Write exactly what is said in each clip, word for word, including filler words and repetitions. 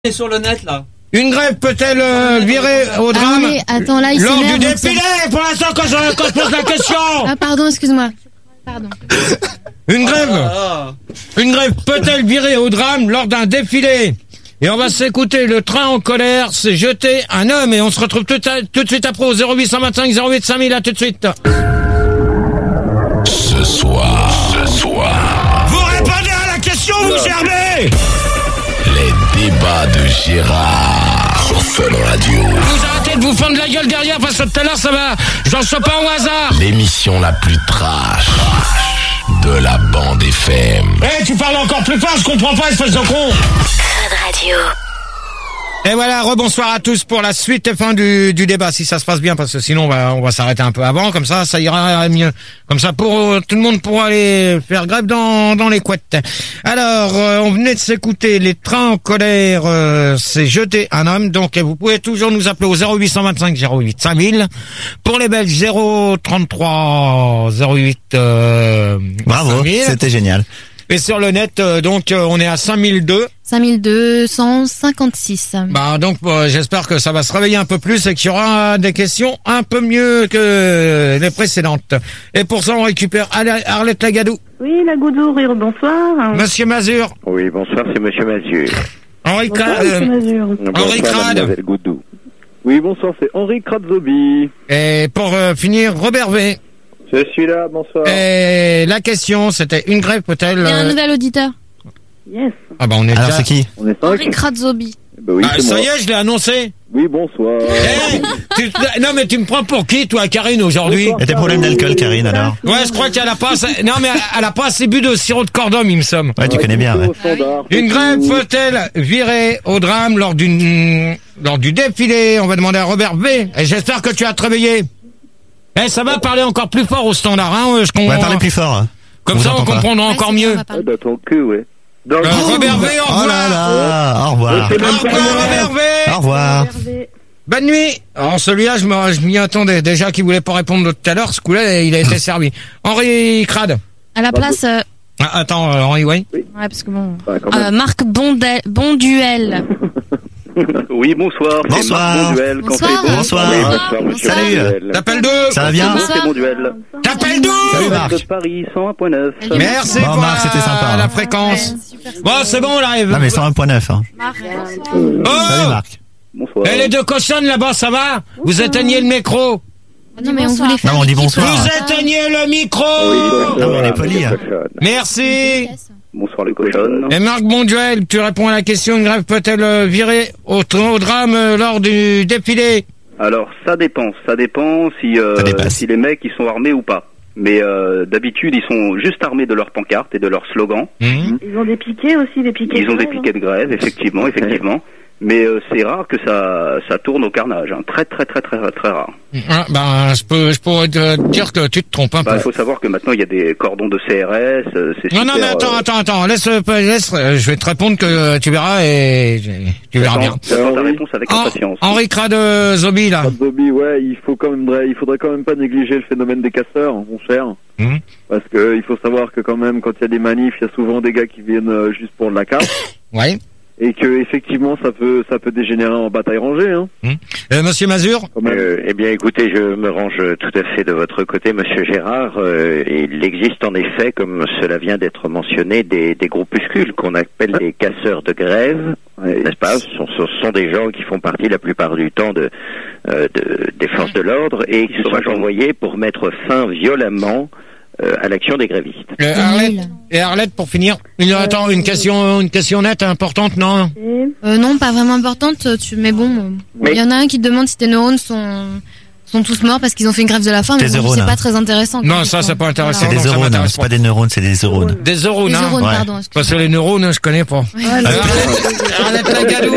est sur le net là. Une grève peut-elle euh, virer au drame ah oui, attends, là, il lors du s'énerve, défilé ça... pour l'instant quand je, quand je pose la question. Ah pardon, excuse-moi. Pardon. Une grève Ah, Une grève peut-elle virer au drame lors d'un défilé? Et on va s'écouter, le train en colère s'est jeté un homme et on se retrouve tout, à, tout de suite après au zéro huit cent vingt-cinq zéro huit cinq mille, à tout de suite. Ce soir, ce soir, Vous répondez à la question, vous germez. les débats de Gérard sur Fun Radio. Vous arrêtez de vous fendre la gueule derrière parce que tout à l'heure ça va, j'en sais pas au hasard. L'émission la plus trash de la bande F M. Eh, tu parles encore plus fort, je comprends pas, espèce de con. Fun Radio. Et voilà, rebonsoir à tous pour la suite et fin du, du débat, si ça se passe bien, parce que sinon on va, on va s'arrêter un peu avant, comme ça, ça ira mieux. Comme ça, pour tout le monde pourra aller faire grève dans, dans les couettes. Alors, euh, on venait de s'écouter, les trains en colère, euh, s'est jeté un homme, donc vous pouvez toujours nous appeler au zéro huit cent vingt-cinq zéro huit cinq mille. Pour les Belges, zéro trente-trois zéro huit euh, Bravo, cinq mille. c'était génial. Et sur le net, euh, donc, euh, on est à cinq mille deux. cinq mille deux cent cinquante-six. Bah donc euh, j'espère que ça va se réveiller un peu plus et qu'il y aura des questions un peu mieux que les précédentes. Et pour ça on récupère Arlette Lagadou. Oui, la Goudou, bonsoir. Monsieur Mazur. Oui, bonsoir, c'est Monsieur Mazur. Henri Bonsoir, Crade. monsieur Mazur. Henri Bonsoir, Crade. mademoiselle Goudou. Oui, bonsoir, c'est Henri Crade-Zobi. Et pour euh, finir, Robert V. Je suis là, bonsoir. Et la question c'était, une grève peut-elle... Il y a un euh, nouvel auditeur. Yes. Ah bah on est Alors déjà... c'est qui? On est cinq. Henri Kratzobi. Bah oui, Ah, c'est ça moi. y est, je l'ai annoncé. Oui, bonsoir. Eh, tu- non mais tu me prends pour qui toi, Karine, aujourd'hui? Bonsoir. Et tes problèmes d'alcool, Karine, alors? Ouais, je crois qu'elle a pas assez... Non mais elle a pas assez bu de sirop de cordon, il me semble. Ouais, tu connais bien, ouais. Au standard, Une c'est grève tout. peut-elle virer au drame lors d'une lors du défilé? On va demander à Robert V. Et j'espère que tu as te réveillé. Eh, ça va parler encore plus fort au standard, hein? Je comprends. Ouais, parlez plus fort. hein. Comme On ça, vous on entend pas. comprendra Ouais, encore c'est bon, mieux. on va Ah, parler. dans ton cul, ouais. Dans le Euh, cul. Robert V, au Oh là revoir. là, au revoir. C'est Au même pas revoir, grave. Robert V. Au revoir. Hervé. Bonne nuit. Alors, celui-là, je m'en- je m'y attendais. Déjà qu'il voulait pas répondre tout à l'heure, ce coup-là, il a été servi. Henri Crade. À la place, euh, Ah, attends, euh, Henri, oui. ouais, parce que bon. Ah, quand Euh, même. Marc Bondel, Bonduel. Oui, bonsoir. C'est Bonsoir. Marc Bonduel. Quand Bonsoir. c'est bon. Bonsoir. Oui, bonsoir, monsieur Salut. Bonduel. T'appelles d'où? Ça va bien? C'est bon, c'est Bonduel. T'appelles d'où? Salut, De Marc. Paris, cent un point neuf. Salut. Merci Bon, pour Marc, la- c'était sympa, hein. la fréquence. Super. Bon, c'est bon, on arrive. Non, mais cent un point neuf, hein. Salut, Oh! Marc. Bonsoir. Eh, les deux cochonnes là-bas, ça va? Vous éteignez le micro. Ah non, mais on voulait faire. Non, on dit l'équipe. bonsoir. Vous éteignez le micro. Oui, bonsoir. Non, mais on est poli, hein. Cochonne. Merci. Bonsoir, les cochonnes. Et Marc Bonduel, tu réponds à la question, une grève peut-elle euh, virer au, au drame euh, lors du défilé? Alors, ça dépend. Ça dépend si, euh, Ça dépasse. si les mecs ils sont armés ou pas. Mais euh, d'habitude, ils sont juste armés de leurs pancartes et de leurs slogans. Mmh. Ils ont des piquets aussi, des piquets. Ils ont de des grève, piquets de grève, effectivement, effectivement. Mais euh, c'est rare que ça, ça tourne au carnage. Hein. Très, très, très, très, très rare. Ah, ben, je peux, je pourrais te dire que tu te trompes un Bah, il peu. faut savoir que maintenant, il y a des cordons de C R S. euh, C'est Non, super, non, mais attends, euh, attends, attends, laisse, euh, laisse, euh, je vais te répondre que euh, tu verras et tu verras bien. J'attends j'attends ta Henri. réponse avec Hen- impatience. Henri Crade euh, Zobi, là. Bobby, ouais, il faut quand même, il faudrait quand même pas négliger le phénomène des casseurs, mon cher. Mhm. Parce que il faut savoir que quand même, quand il y a des manifs, il y a souvent des gars qui viennent euh, juste pour de la casse. Ouais. Et que effectivement, ça peut, ça peut dégénérer en bataille rangée, hein. Euh, Monsieur Mazur? Quand même. Euh, eh bien, écoutez, je me range tout à fait de votre côté, Monsieur Gérard. Euh, il existe en effet, comme cela vient d'être mentionné, des, des groupuscules qu'on appelle des casseurs de grève, n'est-ce pas? Ce sont, ce sont des gens qui font partie la plupart du temps de, euh, de- des forces de l'ordre et qui sont envoyés pour mettre fin violemment euh, à l'action des grévistes. Euh, Arlette, et Arlette, pour finir, une, attends, une question, une question nette, importante, non? Et Euh, non, pas vraiment importante, tu, mais bon. euh, Mais- Il y en a un qui te demande si tes neurones sont, sont tous morts parce qu'ils ont fait une grève de la faim, mais Tes bon, neurones, c'est hein. pas très intéressant. Non, comme ça, question. c'est pas intéressant. C'est non, des ça neurones, hein. m'intéresse C'est pas des neurones, c'est des neurones. Des neurones, Les hein? neurones, Ouais. pardon. Parce excuse-moi. que les neurones, je connais pas. Ouais, Euh, mais- Arlette, Arlette Lagadou.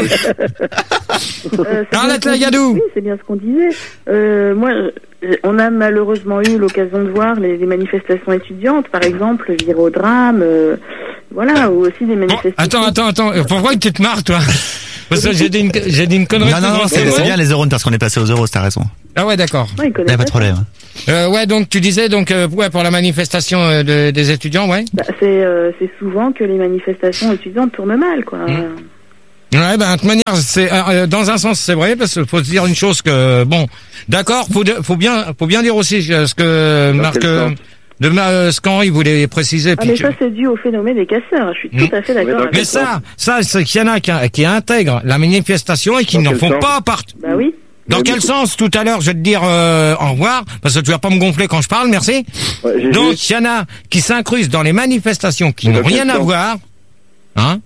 Euh, c'est Arlette bien ce qu'on Lagadou. dit- Oui, c'est bien ce qu'on disait. Euh, moi, euh, on a malheureusement eu l'occasion de voir les, les manifestations étudiantes, par exemple, virer au drame, euh, voilà, ou aussi des Bon, manifestations. attends, attends, attends. Pourquoi tu te marres, toi? Parce que j'ai dit une, j'ai dit une connerie. Non, non, non, plus c'est grande. c'est bien les neurones parce qu'on est passé aux euros, t'as raison. Ah ouais, d'accord. Ouais, ils Y connaissent a pas de ça. problème. Euh, ouais, donc tu disais donc euh, ouais pour la manifestation euh, de- des étudiants, ouais. Bah, c'est, euh, c'est souvent que les manifestations étudiantes tournent mal, quoi. Mmh. Ouais, ben, de toute manière, c'est, euh, dans un sens, c'est vrai, parce qu'il faut se dire une chose que, bon, d'accord, faut, de- faut bien, faut bien dire aussi euh, ce que Dans Marc, quel euh, sens de ma- ce qu'Henri voulait préciser. Ah, puis mais que- ça, c'est dû au phénomène des casseurs. Je suis Mm. tout à fait d'accord Mais dans avec mais toi. ça, ça, c'est qu'il y en a qui, qui intègrent la manifestation et qui Dans n'en quel font sens pas partie. Bah oui. Dans Mais quel du coup- sens? Tout à l'heure, je vais te dire euh, au revoir, parce que tu vas pas me gonfler quand je parle, merci. Ouais, j'ai Donc, juste- il y en a qui s'incrustent dans les manifestations qui Mais n'ont dans quel rien à sens voir. Hein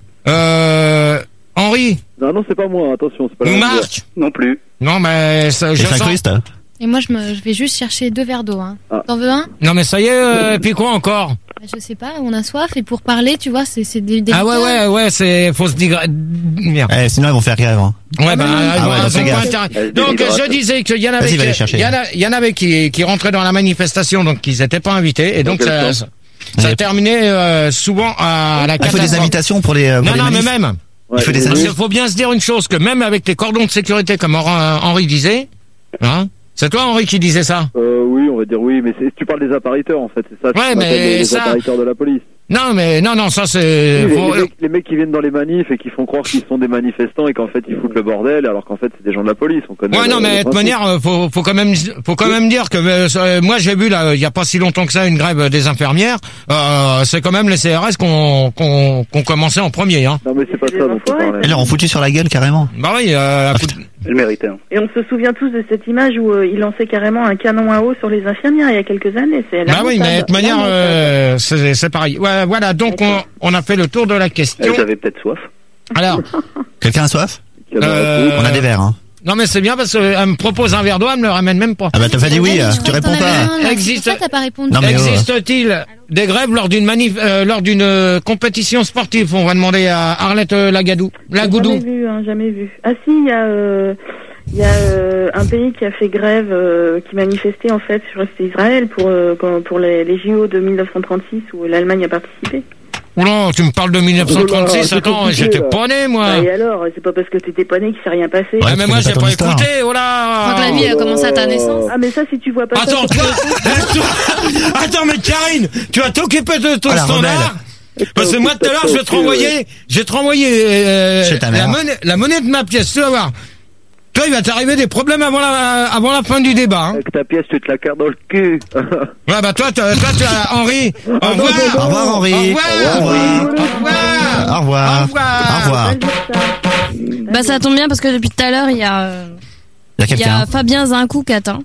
euh, Henri Non, non, c'est pas moi, attention, c'est pas ou la même Marc? Non plus. Non, mais ça, Et je sens... s'incruste. Et moi, je, me, je vais juste chercher deux verres d'eau. Hein. Ah. T'en veux un? Non, mais ça y est, euh, et puis quoi encore? Bah, je sais pas, on a soif et pour parler, tu vois, c'est c'est des. Ah ouais, ouais, ouais, c'est faut se dire. Merde. Eh, sinon, ils vont faire grève. Hein. Ouais, bah, non, non, ils ah vont- ouais, ils donc ont fais pas gaffe. intérêt. Elle se Donc, déshydrate. je disais qu'il y en avait, Vas-y, va les qui, chercher. il y en a, il y en avait qui, qui rentraient dans la manifestation, donc ils n'étaient pas invités, et donc Dans quel ça, sens ça, ça Ouais. terminait euh, souvent à la Ah, il faut des catastrophe. invitations pour les, euh, pour Non, les non, mais manifs. même. Ouais, il faut des j'ai Parce juste- qu'il faut bien se dire une chose, que même avec les cordons de sécurité, comme Henri Henri disait, hein, c'est toi, Henri, qui disait ça? Euh, oui, on va dire oui, mais c'est- tu parles des apparaiteurs en fait, c'est ça. tu Ouais, m'appelles mais les, les ça- apparaiteurs de la police. Non, mais non, non, ça c'est. Oui, les, faut- les mecs, les mecs qui viennent dans les manifs et qui font croire qu'ils sont des manifestants et qu'en fait ils foutent le bordel, alors qu'en fait c'est des gens de la police. On connaît. Ouais, le- non, mais le de toute principe. manière, euh, faut, faut quand même, faut quand même dire que euh, euh, moi j'ai vu là, il y a pas si longtemps que ça, une grève des infirmières. Euh, c'est quand même les C R S qu'on qu'on qu'on commençait en premier, hein. Non, mais c'est pas C'est ça des dont on enfoirés, parlait. Ils leur ont foutu sur la gueule carrément. Bah oui. Euh, à coup de- Elle méritait. Hein. Et on se souvient tous de cette image où euh, il lançait carrément un canon à eau sur les infirmières il y a quelques années. C'est Bah oui, mais de toute manière, lamentable. euh, c'est c'est pareil. Ouais, voilà, donc on, on a fait le tour de la question. Elles avaient peut-être soif. Alors, Quelqu'un a soif? Il y en a Euh, beaucoup. On a des verres, hein. non mais c'est bien parce qu'elle me propose un verre d'eau, elle me le ramène même pas. Ah bah t'as pas dit oui, Ouais, euh, je tu crois que réponds t'en avais pas. un, là. Existe- C'est pour ça que t'as pas répondu. Non, mais oh. Existe-t-il des grèves lors d'une manif, euh, lors d'une euh, compétition sportive? On va demander à Arlette euh, Lagadou, Lagoudou. Jamais vu, hein, jamais vu. Ah si, il y a, euh, il y a euh, un pays qui a fait grève, euh, qui manifestait en fait sur c'était Israël pour euh, quand- pour les, les J O de mille neuf cent trente-six où l'Allemagne a participé. Oula, tu me parles de mille neuf cent trente-six, Oula, c'est attends, compliqué, j'étais là. pas né, moi. Bah, et alors, c'est pas parce que t'étais pas né qu'il s'est rien passé. Ouais, Ouais, mais tu moi, connais j'ai pas ton pas histoire. écouté, oh là. Je crois que la vie a commencé à ta naissance. Ah mais ça, si tu vois pas Attends, ça, toi, toi- attends, mais Karine, tu vas t'occuper de ton Oh, la standard. Parce que moi, tout à l'heure, je vais te renvoyer, je vais te renvoyer, euh, Chez ta la mère. monnaie, la monnaie de ma pièce, tu vas voir. Toi, il va t'arriver des problèmes avant la, avant la fin du débat, hein. Avec ta pièce, tu te la carres dans le cul. Ouais, bah, toi, toi, toi, tu as, Henri, au revoir. Au revoir, Henri. Au revoir. Au revoir. Au revoir. Au revoir. Au revoir. Au revoir. Bah ça tombe bien parce que depuis tout à l'heure, il y a, euh, Il y a il y quelqu'un. a Fabien Zincou qui attend.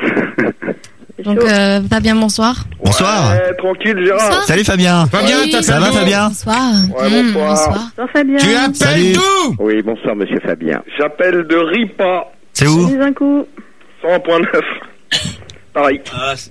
Donc euh, Fabien, bonsoir. Bonsoir. Ouais, tranquille, Gérard. Bonsoir. Salut Fabien. Fabien, Oui, t'as Ça va, fait Fabien? Bonsoir. Ouais, Mmh, bonsoir. bonsoir. Ça fait bien. Tu appelles Salut. d'où? Oui, bonsoir, monsieur Fabien. J'appelle de Ripa, C'est où? Dis un coup. cent un virgule neuf. Pareil.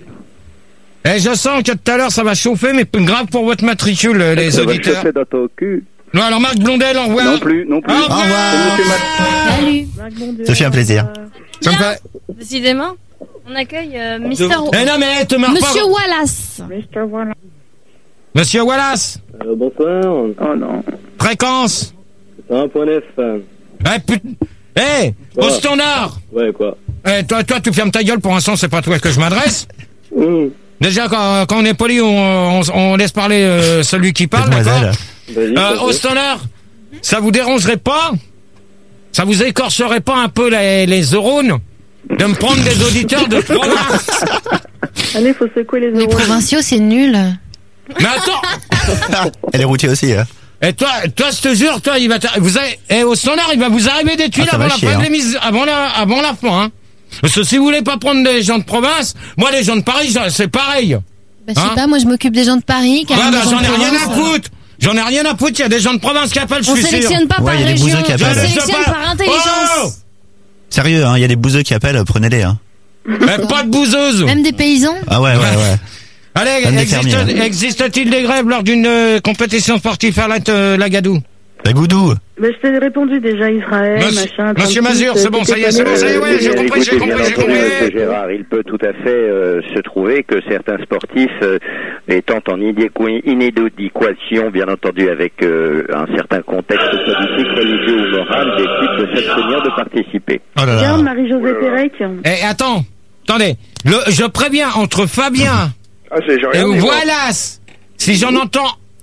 Eh, je sens que tout à l'heure ça va chauffer, mais grave pour votre matricule, euh, les Ça va auditeurs. chauffer dans ton cul. Non, alors Marc Blondel, au revoir. Non plus, non plus. Au Au revoir. revoir. Salut. Marc Bondieu, Ça fait un plaisir. Ça me Bien. fait... Décidément, on accueille euh, Mister Eh non, mais te marre Monsieur pas. Wallace. Mister Voilà. Monsieur Wallace, bonsoir, Oh non. fréquence. cent un virgule neuf. Eh, putain. Eh, au Ouais. standard. Ouais, quoi. Eh, toi, toi, tu fermes ta gueule, pour l'instant, c'est pas toi que je m'adresse. Mmh. Déjà, quand, quand on est poli, on, on, on laisse parler euh, celui qui parle, d'accord? Mademoiselle. Vas-y, Euh, ça au fait. standard, ça vous dérangerait pas? Ça vous écorcherait pas un peu les, les neurones de me prendre des auditeurs de province? Allez, faut secouer les Les euros. provinciaux, c'est nul. Mais attends! Elle est routier aussi, hein. Et toi, toi, je te jure, toi, il va t'a- vous avez, eh, au standard, il va vous arriver des tuiles Ah, ça avant va la chier, fin de hein. l'émission, avant la, avant la fin, hein. Parce que si vous voulez pas prendre des gens de province, moi, les gens de Paris, ça- c'est pareil. Bah, je sais Hein pas, moi je m'occupe des gens de Paris. Ouais, Karine, bah, des gens j'en ai de rien à Provence. foutre. J'en ai rien à foutre. Il y a des gens de province qui appellent, je On suis sûr. sélectionne pas Ouais, par il y a des région, bouseux qui on appellent. sélectionne pas. par intelligence. Oh Sérieux, hein, il y a des bouseux qui appellent, prenez-les, hein. Eh, pas de bouseuse. Même des paysans. Ah ouais, ouais, ouais. Allez, Même des existe, fermiers, hein. existe-t-il des grèves lors d'une euh, compétition sportive à la euh, Lagadou? La Goudou. Mais je t'ai répondu déjà, Israël, Monsieur- machin. Monsieur trente-six, Mazur, c'est bon, ça y est, c'est bon, ça y est, ouais, j'ai Euh, compris, j'ai écoutez, compris, bien j'ai entendu, compris. monsieur Gérard, il peut tout à fait euh, se trouver que certains sportifs, euh, étant en idéqu- inéducation, bien entendu, avec euh, un certain contexte politique, religieux ou moral, décident de s'abstenir de participer. Oh là là. Regarde, Marie-Josée Pérec. Eh, attends, attendez. Le, je préviens, entre Fabien Ah, c'est j'ai et rien dit, moi. Wallace, si j'en entends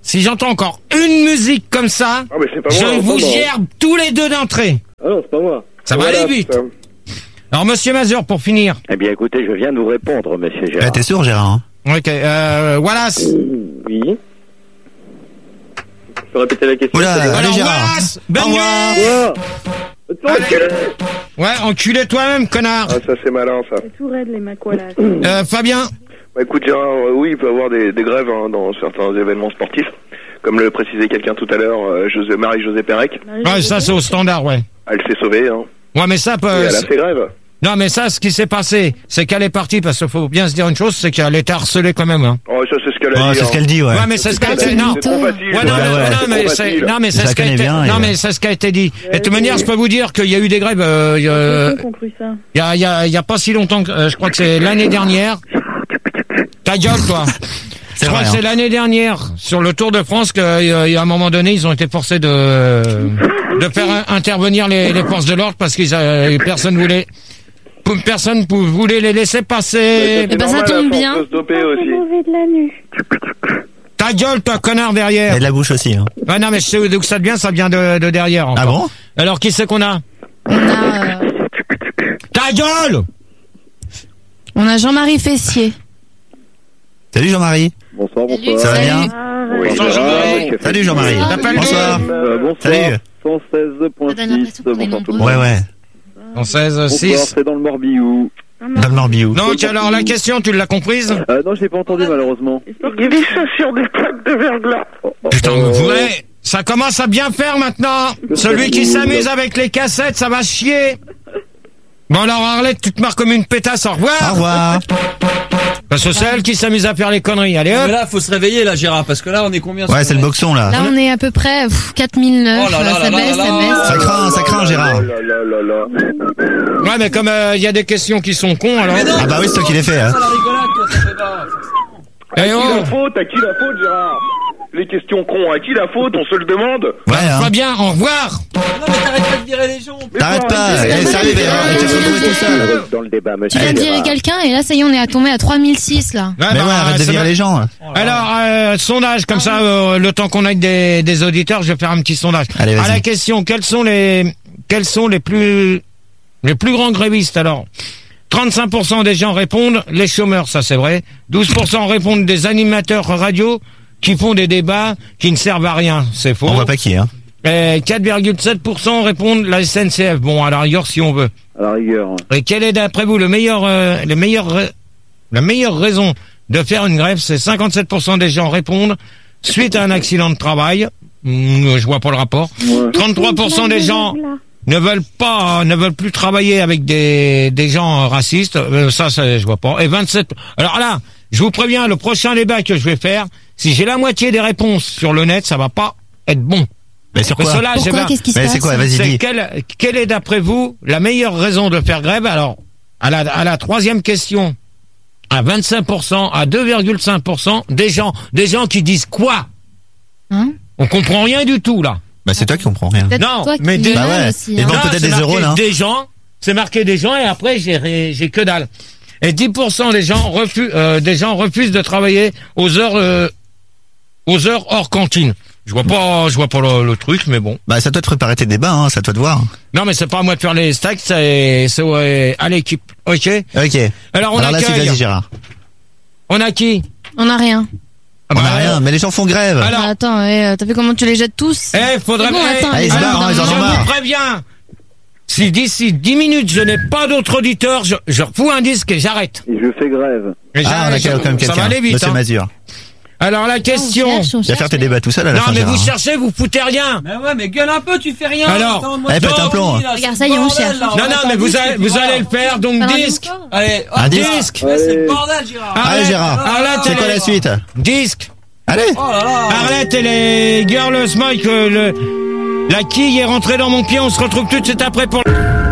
si j'entends encore une musique comme ça, Ah, mais c'est pas je moi, vous pas moi. gerbe tous les deux d'entrée. Ah non, c'est pas moi. Ça va Voilà, aller vite. ça. Alors, monsieur Mazur, pour finir. Eh bien, écoutez, je viens de vous répondre, monsieur Eh, Gérard. t'es sûr, Gérard hein? Ok, euh, Wallace. Oui. Je peux répéter la question. Oula, allez Alors, Gérard. Wallace, Au bonne revoir. nuit. Wow. Allez. Ouais, enculé toi-même, connard. Ah, ça c'est malin ça. C'est tout raide les macolas. Euh, Fabien. Bah, écoute Gérard, euh, oui, il peut y avoir des, des grèves hein, dans certains événements sportifs, comme le précisait quelqu'un tout à l'heure, euh, José, Marie-Josée Pérec. Ouais, ça c'est au standard, ouais. Elle s'est sauvée, hein. Ouais, mais ça peut... Et elle a fait grève. Non, mais ça, ce qui s'est passé, c'est qu'elle est partie, parce qu'il faut bien se dire une chose, c'est qu'elle était harcelée quand même. Hein. Oh, ça c'est ce qu'elle a Oh, dit. c'est hein. ce qu'elle dit, ouais. Ouais, mais c'est ce qu'a C'est été... Non, c'est trop facile. Ouais, non, Ouais, mais- ouais, non, c'est mais trop c'est, facile. non, mais Je c'est la ce qui a connais été, bien, non, et- mais c'est ce qui a été dit. Et de toute oui, manière, oui. je peux vous dire qu'il y a eu des grèves, euh, il y a, Qui ont cru ça? il y a, il y a, il y a pas si longtemps que, euh, je crois que c'est l'année dernière. Ta gueule, toi. C'est Je crois vrai, que c'est hein. l'année dernière, sur le Tour de France, qu'il y a un moment donné, ils ont été forcés de, de faire un- intervenir les, les forces de l'ordre parce qu'ils, euh, personne voulait, personne pou- voulait les laisser passer. Eh ben, ça normal, tombe à force bien. de se doper aussi. de la nuit. Ta gueule, toi, connard, derrière. Et de la bouche aussi. Hein. Ah non, mais je sais d'où ça vient, ça vient de, de derrière. Encore. Ah bon? Alors, qui c'est qu'on a? On a, euh, Ta gueule! on a Jean-Marie Fessier. Salut Jean-Marie. Bonsoir, Salut. bonsoir. Ça va bien? Ah, Oui, Bonsoir, Gérard, Jean-Marie. café. Salut Jean-Marie. T'appelles Bonsoir. Euh, bonsoir. Salut. cent seize point Ça donne six. l'impression qu'on est Bonsoir tout le nombreux. monde. Ouais, ouais. En seize, Bonsoir, six. c'est dans le Morbihan. Dans le Morbihan. Donc, alors, la question, tu l'as comprise? Euh, non, je l'ai pas entendu malheureusement. Il vit ça sur des plaques de verglas. Putain, Euh, vous voulez, ça commence à bien faire maintenant. Celui qui s'amuse avec les cassettes, ça va chier. Bon alors Arlette, tu te marres comme une pétasse, au revoir. Au revoir. Parce que c'est elle qui s'amuse à faire les conneries, allez Mais hop. là, faut se réveiller, là, Gérard, parce que là, on est combien Ouais, sur c'est le net boxon là. Là, on est à peu près pff, quatre mille neuf. Oh là là ça là là baisse, là ça là. baisse. Ça craint, ça craint Gérard. Oh là là là là. Ouais mais comme il y a des questions qui sont cons alors. Mais non, Ah bah oui, c'est toi qui l'as fait. Hein. ça, la rigolade, toi, ça fait pas. Eh À qui oh, la faute? À qui la faute, Gérard? Les questions cons, à qui la faute? On se le demande. Ouais, hein. va bien, au revoir. Non, mais t'arrêtes pas de virer les gens. T'arrêtes pas. arrêtez, Eh, arrêtez. sérieux, Gérard, il t'a fait retrouver tout seul. Dans le débat, Tu monsieur viens de virer Gérard. quelqu'un et là, ça y est, on est à tomber à trois mille six là. Ouais, Mais bah, ouais, arrête de ça virer va- les gens. Alors, euh, sondage, comme ça, euh, le temps qu'on ait des, des auditeurs, je vais faire un petit sondage. Allez, à vas-y. la question, quels sont les, quels sont les plus, les plus grands grévistes, alors? trente-cinq pour cent des gens répondent les chômeurs, ça c'est vrai. douze pour cent répondent des animateurs radio qui font des débats qui ne servent à rien, c'est faux. On voit pas qui, hein. Et quatre virgule sept pour cent répondent la S N C F, bon, à la rigueur si on veut. À la rigueur. Et quelle est d'après vous le meilleur, euh, le meilleur, ra- la meilleure raison de faire une grève? C'est cinquante-sept pour cent des gens répondent suite à un accident de travail. Mmh, je vois pas le rapport. Ouais. trente-trois pour cent des gens ne veulent pas, ne veulent plus travailler avec des, des gens racistes. Euh, ça, ça, je vois pas. Et vingt-sept. Alors là, je vous préviens, le prochain débat que je vais faire, si j'ai la moitié des réponses sur le net, ça va pas être bon. Mais sur Parce quoi? que là, j'ai Pourquoi? pas- Qu'est-ce qui se Mais passe? c'est quoi? Vas-y, c'est dis. quelle, quelle est d'après vous la meilleure raison de faire grève? Alors, à la, à la troisième question, à vingt-cinq pour cent, à deux virgule cinq pour cent, des gens, des gens qui disent quoi? Hein? On comprend rien du tout, là. Bah c'est toi qui comprends rien. Peut-être Non, toi qui mais lis des- mal Bah ouais. aussi, Et hein. donc, Là, peut-être c'est des marqué euros, là. Des gens, c'est marqué des gens, et après, j'ai, ré- j'ai que dalle. Et dix pour cent des gens refusent, euh, des gens refusent de travailler aux heures, euh, aux heures hors cantine. Je vois pas, je vois pas le, le truc, mais bon. Bah c'est à toi de préparer tes débats, hein. C'est à toi de voir. Non, mais c'est pas à moi de faire les stacks, c'est, c'est ouais, à l'équipe. Ok? Ok. Alors, on Alors là, c'est accueille. vas-y Gérard. On a qui? On a rien. Ah On bah, a rien, mais les gens font grève. Alors- Ah, attends, eh, t'as vu comment tu les jettes tous? Eh, faudrait C'est bon, eh, attends, Ah, ils se les barrent, gens, hein, ils en ont je marre. vous préviens. Si d'ici dix minutes je n'ai pas d'autres auditeurs, je, je refous un disque et j'arrête. Et je fais grève. Et Ah, on a j'arrête, quand même ça quelqu'un. va aller vite. Monsieur Hein. Mazur. Alors la question. On cherche, on Tu vas faire cherche, tes mais- débats tout seul à la Non fin, mais Gérard. vous cherchez, vous foutez rien. Mais ouais, mais gueule un peu, tu fais rien. Alors, Attends, moi, eh, je pète un dors, plomb. là, Regarde, c'est ça y est, le on bordel, cherche. là, on Non va non faire mais un vous disque, allez, et puis vous voilà. allez le faire donc Parlons disque. encore. Allez, hop, Un Gérard. disque. Ouais, c'est le Allez. bordel, Gérard. Arlette, Allez Gérard. Arlette, C'est elle quoi est- la suite? Disque. Allez. Oh là là. Arlette et les Girls Mike, euh, le, la quille est rentrée dans mon pied. On se retrouve tout de suite après pour.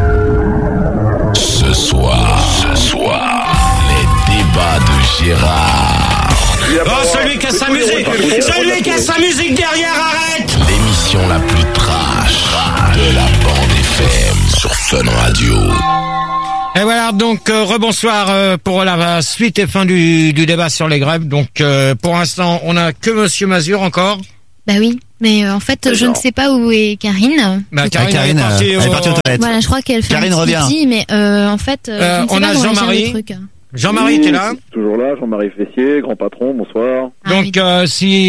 Ce soir, ce soir, les débats de Gérard. Oh, celui qui a sa musique, celui qui a sa musique derrière, arrête. L'émission la plus trash de la bande F M sur Fun Radio. Et voilà, donc euh, rebonsoir euh, pour la suite et fin du, du débat sur les grèves. Donc euh, pour l'instant, on a que Monsieur Mazur encore. Bah oui, mais euh, en fait, je ne sais pas où est Karine. Bah, Ah, Karine, Karine, elle est partie, euh, elle est partie aux toilettes. Voilà, je crois qu'elle fait Karine un petit revient. pipi, mais euh, en fait, euh, Euh, je ne sais on pas a comment gérer Jean-Marie. les trucs. Jean-Marie, Oui, t'es là? Toujours là, Jean-Marie Fessier, grand patron, bonsoir. Donc euh,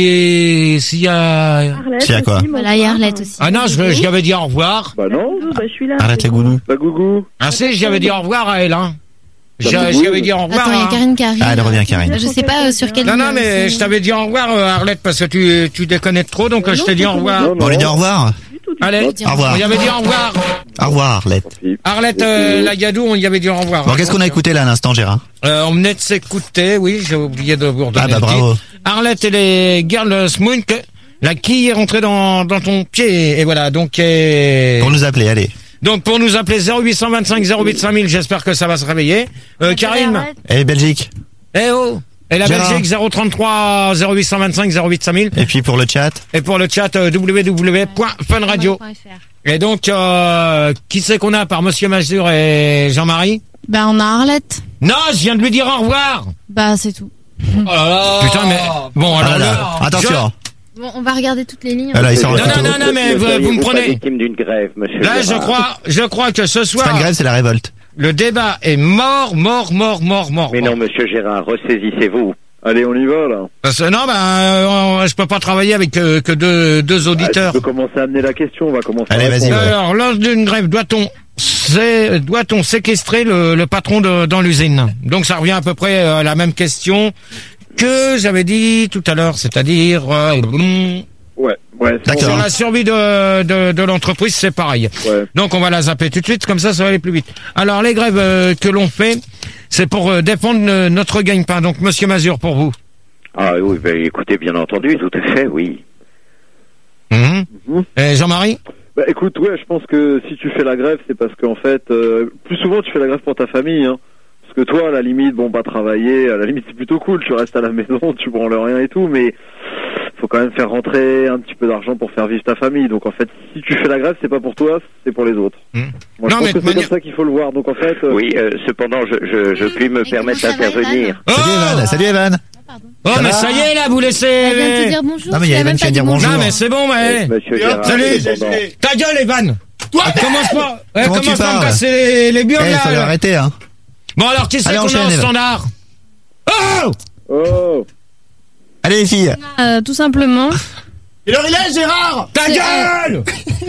si s'il y a Arlette C'est à quoi aussi, Voilà, il y a Arlette aussi. ah non, je, je lui avais dit au revoir. Bah non, Bonjour, bah, je suis là. Arrête les goulous. bah gougou. Ah si, j'y avais dit au revoir à elle. Hein. Je, Bah, je lui avais dit au revoir. Attends, il y a hein. Karine qui arrive. Ah, elle revient, Karine. Je sais pas euh, sur quelle Non, non, ligne, mais c'est- je t'avais dit au revoir, euh, Arlette, parce que tu, tu déconnes trop, donc euh, je t'ai dit au revoir. Non, Bon, on lui dit au revoir. Allez, Au revoir. on y avait dit au revoir. Au revoir, Arlette. Arlette euh, la Gadou, on y avait dit au revoir. Bon, qu'est-ce qu'on a écouté là à l'instant, Gérard? euh, On venait de s'écouter, oui, j'ai oublié de vous redonner Ah bah le bravo. titre. Arlette et les Girls Moon, que la quille est rentrée dans, dans ton pied, et voilà, donc... euh, Pour nous appeler, allez. Donc pour nous appeler zéro huit cent vingt-cinq zéro huit cinq mille, j'espère que ça va se réveiller. Euh, Karim, Et Belgique. eh oh. Et la Gérard. Belgique zéro trente-trois zéro huit cent vingt-cinq zéro huit cinq mille. Et puis pour le chat. Et pour le chat euh, w w w point fun radio. Et donc euh, qui c'est qu'on a par Monsieur Mazur et Jean-Marie? Bah, on a Arlette. Non, je viens de lui dire au revoir. Bah, c'est tout. Oh là là. Putain, mais bon alors Ah là, le- attention. Bon, on va regarder toutes les lignes. Ah là, il sort le Non, non, photo. non, non, mais vous, vous me Pas prenez. victime d'une grève, monsieur. Là, je Gérard. crois, je crois que ce C'est pas soir, une grève, c'est la révolte. le débat est mort, mort, mort, mort, mort. Mais mort. non, monsieur Gérard, ressaisissez-vous. Allez, on y va là. Parce que, non, ben, euh, je peux pas travailler avec euh, que deux, deux Ah, auditeurs. tu peux commencer à amener la question, on va commencer. Allez, à vas-y, répondre. ouais. Alors, lors d'une grève, doit-on c'est, doit-on séquestrer le, le patron de, dans l'usine? Donc, ça revient à peu près à la même question que j'avais dit tout à l'heure, c'est-à-dire euh, Ouais, ouais. c'est D'accord. sur la survie de, de, de l'entreprise, c'est pareil. bon. Ouais. Donc, on va la zapper tout de suite, comme ça, ça va aller plus vite. Alors, les grèves euh, que l'on fait, c'est pour euh, défendre euh, notre gagne-pain. Donc, Monsieur Mazur, pour vous. Ah oui, ben, écoutez, bien entendu, tout à fait, oui. Mhm. Mhm. Et Jean-Marie? Bah écoute, ouais, je pense que si tu fais la grève, c'est parce qu'en fait, euh, plus souvent tu fais la grève pour ta famille, hein. Parce que toi, à la limite, bon, pas travailler, à la limite c'est plutôt cool, tu restes à la maison, tu branles rien et tout, mais faut quand même faire rentrer un petit peu d'argent pour faire vivre ta famille. Donc en fait, si tu fais la grève, c'est pas pour toi, c'est pour les autres. Mhm. Moi, Non, je mais pense de que c'est manière- comme ça qu'il faut le voir. Donc en fait, euh, Oui, euh, cependant, je, je, je puis me Et permettre comment ça va, d'intervenir. Salut Evan. Salut Evan. Oh, Ça mais va ça y est, là, vous laissez... Elle vient de te dire bonjour. Non, mais il y a tu l'as Evan même qui vient pas de dire dit bonjour. Non, mais c'est bon, mais... Monsieur Gérard, Salut. cependant. Ta gueule, Evan. Toi, commence pas. Eh, Comment tu commence pas à me parles casser les, les burnes, Eh, là. fallait là. arrêter, hein. Bon, alors, qui c'est Allez, qu'on a enchaîne, en Evan. standard? Oh! Oh, Allez les filles. Euh, tout simplement. Il est, Gérard! Ta C'est- gueule!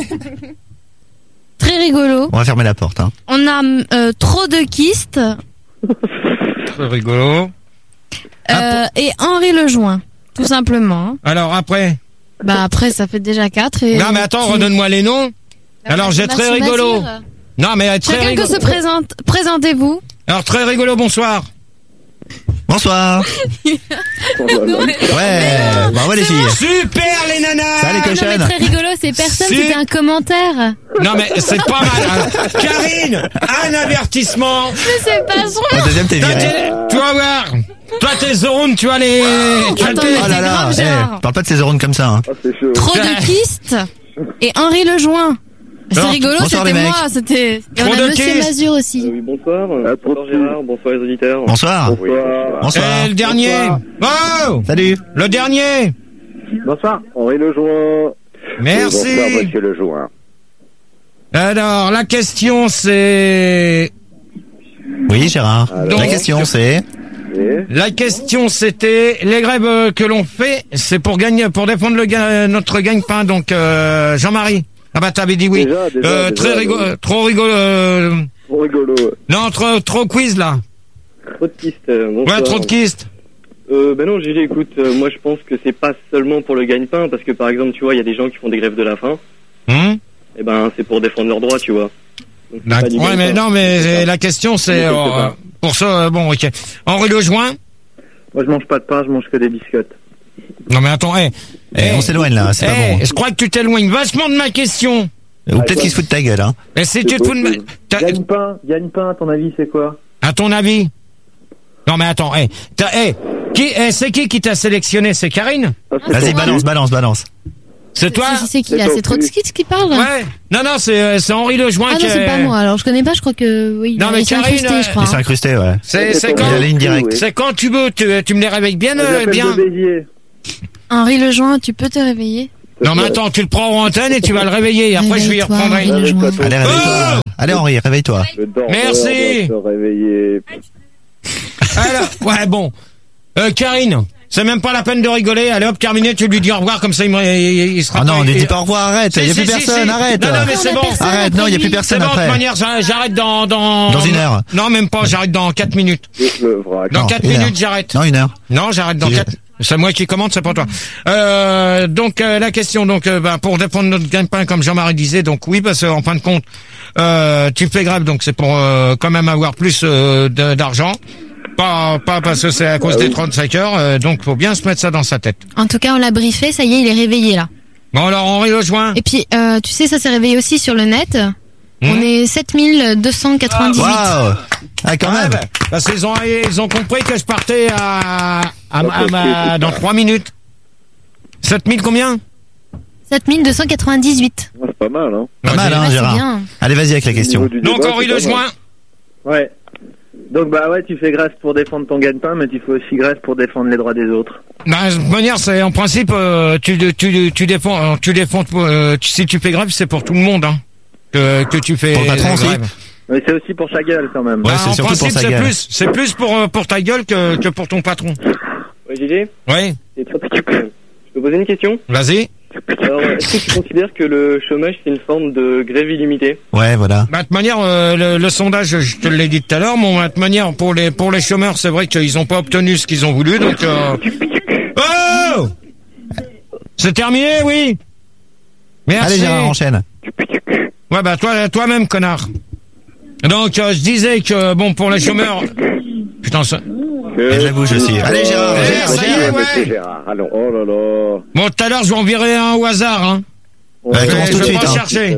Très rigolo. On va fermer la porte, hein. On a euh, trop de kystes Très rigolo. euh, et Henri Lejoin. Tout simplement. Alors, après? Bah après, ça fait déjà quatre. Et Non, mais attends, tu- redonne-moi les noms. Alors, j'ai Merci, très rigolo. Mazur. Non, mais euh, très Chacun que rigolo. se présente. Présentez-vous. Alors, très rigolo, bonsoir. Bonsoir. oh là là. Ouais. Bravo les filles. Super, les nanas! Ça, les Ah non, mais cochonnes. très rigolo, c'est personne, Si. c'était un commentaire. Non, mais c'est pas mal. hein. Karine, un avertissement. Mais c'est pas vrai. Au deuxième, t'es Toi, viré. t'es- tu vas voir. Toi, tes zones, tu as les... Tu as Attends, tes- mais Oh t'es là là. grave, Gérard. Eh, parle pas de ces euros comme ça, hein. Ah, c'est chaud. Trop de kystes et Henri Lejoin. C'est Alors, rigolo, bonsoir, c'était les moi, c'était. Et Trop on de a Monsieur kystes. Mazur Euh, aussi. oui, bonsoir. Ah, trop bonsoir de- Gérard, bonsoir les auditeurs. Bonsoir. Bonsoir. Bonsoir. Eh, le dernier. Oh, Salut. le dernier. Bonsoir. Henri Lejoin. Merci. Bonsoir, monsieur Lejoin. Alors, la question, c'est... Oui, Gérard. Donc- La question c'est. Et La question, c'était les grèves euh, que l'on fait, c'est pour gagner, pour défendre le ga- notre gagne-pain. Donc, euh, Jean-Marie. Ah bah, t'avais dit oui. Déjà, déjà, euh, déjà, très rigolo, oui. trop rigolo. euh, trop rigolo. ouais. non, trop, trop quiz là. Trop de pistes. euh, bonsoir. Ouais, trop de kystes. Euh, ben non, Gilles, écoute, euh, moi je pense que c'est pas seulement pour le gagne-pain, parce que par exemple, tu vois, il y a des gens qui font des grèves de la faim, Hum et ben c'est pour défendre leurs droits, tu vois. Donc, c'est pas D'accord. du Ouais, mais gagne-pain. non, mais C'est euh, ça. la question, c'est Je sais euh, pas. pour ça. euh, bon, ok. Henri Lejoin. Moi, je mange pas de pain, je mange que des biscottes. Non, mais attends, eh. Eh, on s'éloigne là, c'est pas eh, bon. je crois que tu t'éloignes vachement de ma question. Ou peut-être qu'il se fout de ta gueule, hein. Mais si tu te fous de ma... t'as- Gagne-pain, gagne-pain, à ton avis, c'est quoi? À ton avis? Non, mais attends, eh. t'as- eh, qui, eh, c'est qui qui t'a sélectionné? C'est Karine? Ah, c'est Vas-y, ton- balance, balance, balance. C'est toi? C'est, c'est qui là? C'est Trotsky qui parle? Ouais. Non, non, c'est, c'est Henri Lejoin ah qui non, c'est est... pas moi. Alors je connais pas, je crois que oui. Non, mais il s'est Karine, incrusté, je crois. Il s'est incrusté, ouais. C'est, c'est quand, Il a la ligne directe. c'est quand tu veux, tu, tu me les réveilles bien, euh, bien. Henri Lejoin, tu peux te réveiller? Non, mais attends, tu le prends en antenne et tu vas le réveiller. Et après, je vais y Réveille-toi, reprendre Henri un. Lejoin. Allez, réveille-toi. Allez, Henri, réveille-toi. Merci. Se réveiller. Alors, ouais, bon. Euh, Karine, c'est même pas la peine de rigoler. Allez hop, terminé, tu lui dis au revoir, comme ça il, me, il, il sera Ah non, pas- on ne il- dit pas au revoir, arrête. Il n'y a Si, plus si, si, personne, si. arrête. Non, non, mais c'est bon. Arrête, non, il n'y a plus personne C'est bon, de toute après. manière, j'a- j'arrête dans, dans... Dans une heure. Non, même pas, j'arrête dans quatre minutes. Dans Non, quatre une minutes, heure. j'arrête. Non, une heure. Non, j'arrête dans Tu- quatre. C'est moi qui commande, c'est pas toi. Euh, donc euh, la question, donc euh, bah, pour défendre notre gagne-pain, comme Jean-Marie disait, donc oui, parce qu'en fin de compte, euh, tu fais grève, donc c'est pour euh, quand même avoir plus euh, de- d'argent. Pas, pas parce que c'est à cause des trente-cinq heures, euh, donc faut bien se mettre ça dans sa tête. En tout cas, on l'a briefé, ça y est, il est réveillé là. Bon alors Henri Lejoin. Et puis, euh, tu sais, ça s'est réveillé aussi sur le net. On est sept mille deux cent quatre-vingt-dix-huit. Waouh. Ah, quand même. bah, parce qu'ils ont, ils ont compris que je partais à, à, à, à ma- dans trois minutes. sept mille combien? sept mille deux cent quatre-vingt-dix-huit. C'est pas mal, hein. Pas mal, hein, Ouais, c'est Gérard. bien. Allez, vas-y avec la question. Donc Henri Lejoin. Ouais. Donc bah ouais, tu fais grève pour défendre ton gagne-pain, mais tu fais aussi grève pour défendre les droits des autres. Bah, de toute manière, c'est en principe, euh, tu, tu, tu défends, tu défends, euh, tu- si tu fais grève, c'est pour tout le monde, hein, que, que tu fais. Pour le patron euh, aussi. grève. Mais c'est aussi pour sa gueule quand même. Ouais, Bah, c'est en surtout pour principe, sa c'est gueule. plus, c'est plus pour, euh, pour ta gueule que, que pour ton patron. Ouais, Gégé, Oui, c'est très petit. Je peux poser une question? vas-y. Alors, est-ce que tu considères que le chômage c'est une forme de grève illimitée? Ouais, voilà. Bah, de toute manière, euh, le, le sondage, je te l'ai dit tout à l'heure, bon, de toute manière, pour les, pour les chômeurs, c'est vrai qu'ils ont pas obtenu ce qu'ils ont voulu, donc, euh... Oh! C'est terminé, oui? Merci. Allez, Gérard, enchaîne. Ouais, bah, toi, toi-même, connard. Donc, euh, je disais que, bon, pour les chômeurs... Putain, ça... Et je la bouge aussi. Allez, Gérard, Eh, Gérard, ça y est, Gérard. ouais. Gérard, allons. Oh là là. Bon, tout à l'heure, je vais en virer un au hasard, hein. Bah, Mais commence je tout de vais suite, pas hein. chercher.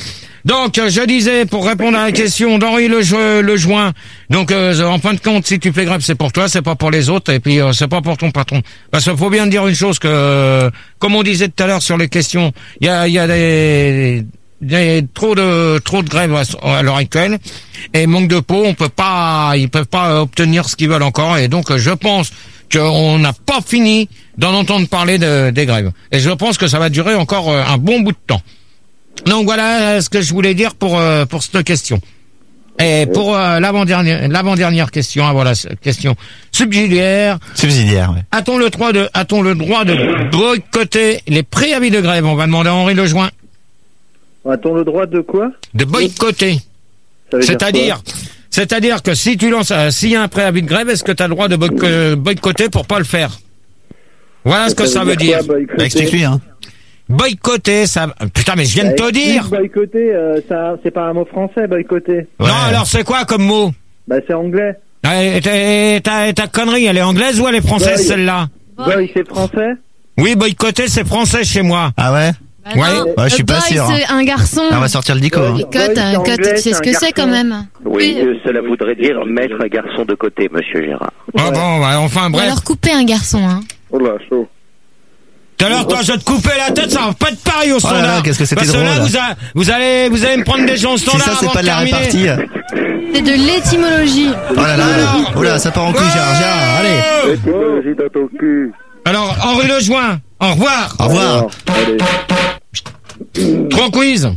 Donc, euh, je disais, pour répondre à la question d'Henri Le, le Join, donc, euh, en fin de compte, si tu fais grève, c'est pour toi, c'est pas pour les autres, et puis euh, c'est pas pour ton patron. Parce qu'il faut bien dire une chose que, euh, comme on disait tout à l'heure sur les questions, il y a, il y a des... Il y a trop de trop de grèves à, à l'heure actuelle et manque de peau, on peut pas, ils peuvent pas obtenir ce qu'ils veulent encore, et donc je pense qu'on n'a pas fini d'en entendre parler de, des grèves, et je pense que ça va durer encore euh, un bon bout de temps. Donc voilà ce que je voulais dire pour euh, pour cette question. Et pour euh, l'avant-dernière l'avant-dernière question, ah, voilà, question subsidiaire. Subsidiaire, ouais. A-t-on le droit de a-t-on le droit de boycotter les préavis de grève? On va demander à Henri Lejoin. A-t-on le droit de quoi? De boycotter. Ça veut dire C'est-à-dire, c'est-à-dire que si tu lances, euh, s'il y a un préavis de grève, est-ce que tu as le droit de boyco- euh, boycotter pour pas le faire? Voilà ce que ça, veut dire. quoi, boycotter Bah, explique-lui, hein. Boycotter, ça, putain, mais je viens de te dire. Boycotter, euh, ça, c'est pas un mot français, boycotter. Ouais. Non, alors c'est quoi comme mot? Bah c'est anglais. Ah, et ta, et ta, et ta connerie, elle est anglaise ou elle est française, Boy. celle-là? Boy, c'est français? Oui, boycotter, c'est français chez moi. Ah ouais? Bah Ouais. non. Ouais, je suis Le pas boy, sûr, hein. c'est un garçon. Ah, on va sortir le dico, hein. Cote, Boy, c'est un cote, anglais, tu sais ce c'est que un c'est quand garçon. même. Oui, euh, cela voudrait dire mettre un garçon de côté, monsieur Gérard. Ah bon, bah, enfin, Ou bref. alors couper un garçon, hein. Oh là, chaud. Tout à l'heure, toi, je vais te couper la tête, ça va pas être pareil au Oh là là, standard. qu'est-ce que c'était Parce que là, drôle. vous, a- vous allez, vous allez me prendre des gens au Si standard ça, c'est avant pas de la terminer. répartie. C'est de l'étymologie. Oh là là. Oh là, ça part en couille, Gérard, Gérard, allez. Étymologie dans ton cul. Alors, Henri Lejoin, au revoir. Au revoir. Allez. Trop quiz.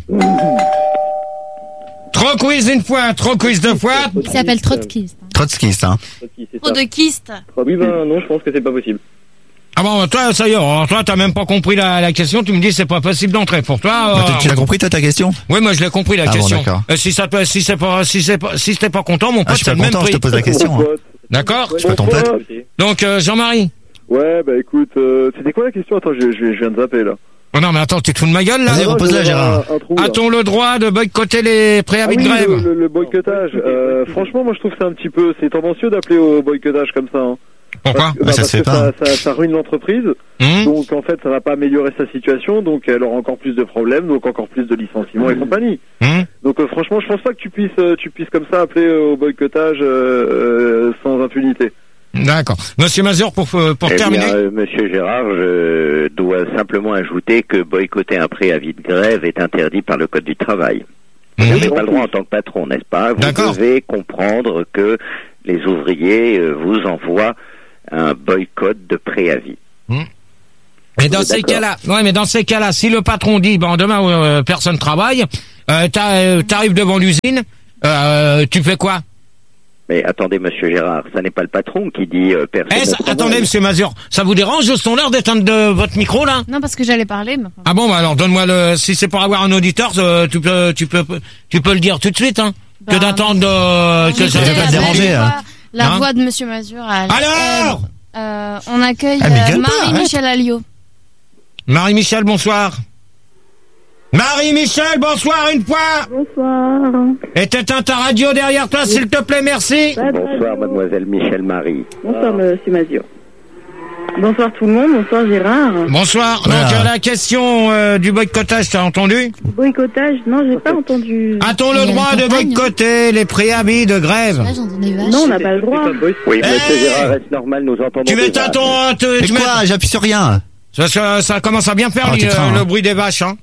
Trop quiz une fois, trop quiz deux fois. Il s'appelle Trotsky. Trotskiste, hein. Trop de kystes. Oui, ben non, je pense que c'est pas possible. Ah bon, toi, ça y est, alors, toi, t'as même pas compris la, la question, tu me dis c'est pas possible d'entrer. Pour toi, Bah, euh, tu l'as compris, toi, ta question? oui, moi je l'ai compris la Ah bon, question. d'accord. Euh, si ça, te- si c'est pas, si c'est pas, si t'es pas content, mon Ah, pote, je suis c'est pas le même content, je prix. te pose la question, hein. D'accord. Je suis pas ton pote. Donc, euh, Jean-Marie. Ouais, bah écoute, euh, c'était quoi la question? Attends, je, je, je viens de zapper là. Oh non, mais attends, tu te fous de ma gueule là? Vas-y, non, repose-la, je vais Gérard. avoir un- un trou, là. A-t-on le droit de boycotter les Ah préavis oui, de grève? le, le, le boycottage. Euh, franchement, moi je trouve que c'est un petit peu, c'est tendancieux d'appeler au boycottage comme ça. Hein. Pourquoi? Parce que, Bah, ça parce se fait que pas. Ça, ça, ça ruine l'entreprise. Hum Donc en fait, ça va pas améliorer sa situation. Donc elle aura encore plus de problèmes, donc encore plus de licenciements et compagnie. Hum Donc euh, franchement, je pense pas que tu puisses, euh, tu puisses comme ça appeler euh, au boycottage euh, euh, sans impunité. D'accord. Monsieur Mazur, pour, pour eh terminer. Bien, euh, Monsieur Gérard, je dois simplement ajouter que boycotter un préavis de grève est interdit par le Code du travail. Vous n'avez pas le droit en tant que patron, n'est-ce pas? Vous devez comprendre que les ouvriers euh, vous envoient un boycott de préavis. Mmh. Mais dans ces cas-là, ouais, mais dans ces cas-là, si le patron dit, bon, demain, euh, personne travaille, euh, euh, t'arrives devant l'usine, euh, tu fais quoi? Mais attendez, Monsieur Gérard, ça n'est pas le patron qui dit euh, personne. Eh, ça, attendez, Monsieur Mazur, ça vous dérange de son heure d'éteindre de votre micro là? Non, parce que j'allais parler. Mais... Ah bon, bah alors donne-moi le. Si c'est pour avoir un auditeur, euh, tu peux, tu peux, tu peux le dire tout de suite, hein. Bah, que d'attendre euh, que ça ne va pas te déranger. Hein. La hein voix de Monsieur Mazur. Elle, alors, elle, euh, on accueille ah, euh, Marie-Michel Alliot. Marie-Michel, bonsoir. Marie-Michel, bonsoir une fois. Bonsoir. Et t'éteins ta radio derrière toi, s'il te plaît, merci. Bonsoir, mademoiselle Michel Marie. Bonsoir, monsieur Mazur. Bonsoir tout le monde, bonsoir Gérard. Bonsoir. Voilà. Donc, la question euh, du boycottage, t'as entendu? Boycottage, non, j'ai pas entendu. A-t-on le droit de boycotter les préavis de grève? Non, on n'a pas le droit. Oui, hey monsieur Gérard, est-ce normal, nous entendons. Tu mets ton... Tu, tu quoi? J'appuie sur rien. Ça, ça, ça commence à bien faire ah, le, train, le hein. bruit des vaches, hein.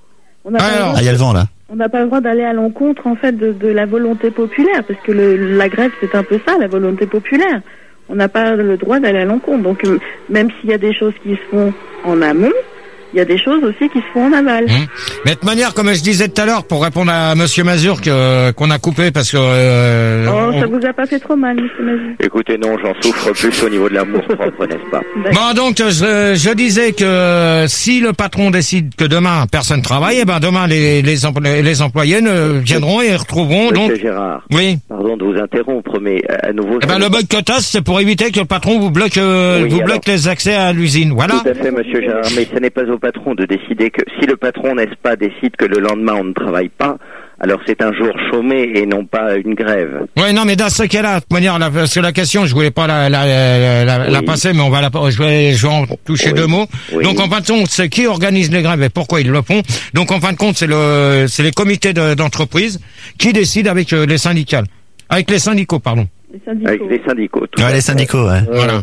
On n'a Alors, ah, y a le vent là. On n'a pas le droit d'aller à l'encontre en fait de, de la volonté populaire, parce que le, la grève c'est un peu ça, la volonté populaire. On n'a pas le droit d'aller à l'encontre. Donc euh, même s'il y a des choses qui se font en amont, il y a des choses aussi qui se font en aval. Mmh. Mais de toute manière, comme je disais tout à l'heure, pour répondre à Monsieur Mazur que qu'on a coupé parce que. Euh, oh, on... ça vous a pas fait trop mal, Monsieur Mazur? Écoutez, non, j'en souffre plus au niveau de l'amour propre, n'est-ce pas? Bon, donc je, je disais que si le patron décide que demain personne travaille, eh ben demain les les, empl- les employés ne viendront et retrouveront Monsieur donc. Gérard. Oui. Pardon de vous interrompre, mais à nouveau. Eh ben le boycottage, c'est pour éviter que le patron vous bloque euh, oui, vous alors... bloque les accès à l'usine. Voilà. Tout à fait, Monsieur Gérard, mais ce n'est pas au patron de décider que si le patron, n'est-ce pas, décide que le lendemain on ne travaille pas, alors c'est un jour chômé et non pas une grève. Ouais, non, mais dans ce cas-là, de toute manière, la, sur la question, je voulais pas la, la, la, la, oui. la passer, mais on va la, je vais, je vais en toucher oui. deux mots. Oui. Donc, en fin de compte, c'est qui organise les grèves et pourquoi ils le font. Donc, en fin de compte, c'est le, c'est les comités de, d'entreprise qui décident avec euh, les syndicats, avec les syndicaux, pardon. Les syndicaux. Avec les syndicaux. Tout ouais, les syndicaux, ouais. Voilà.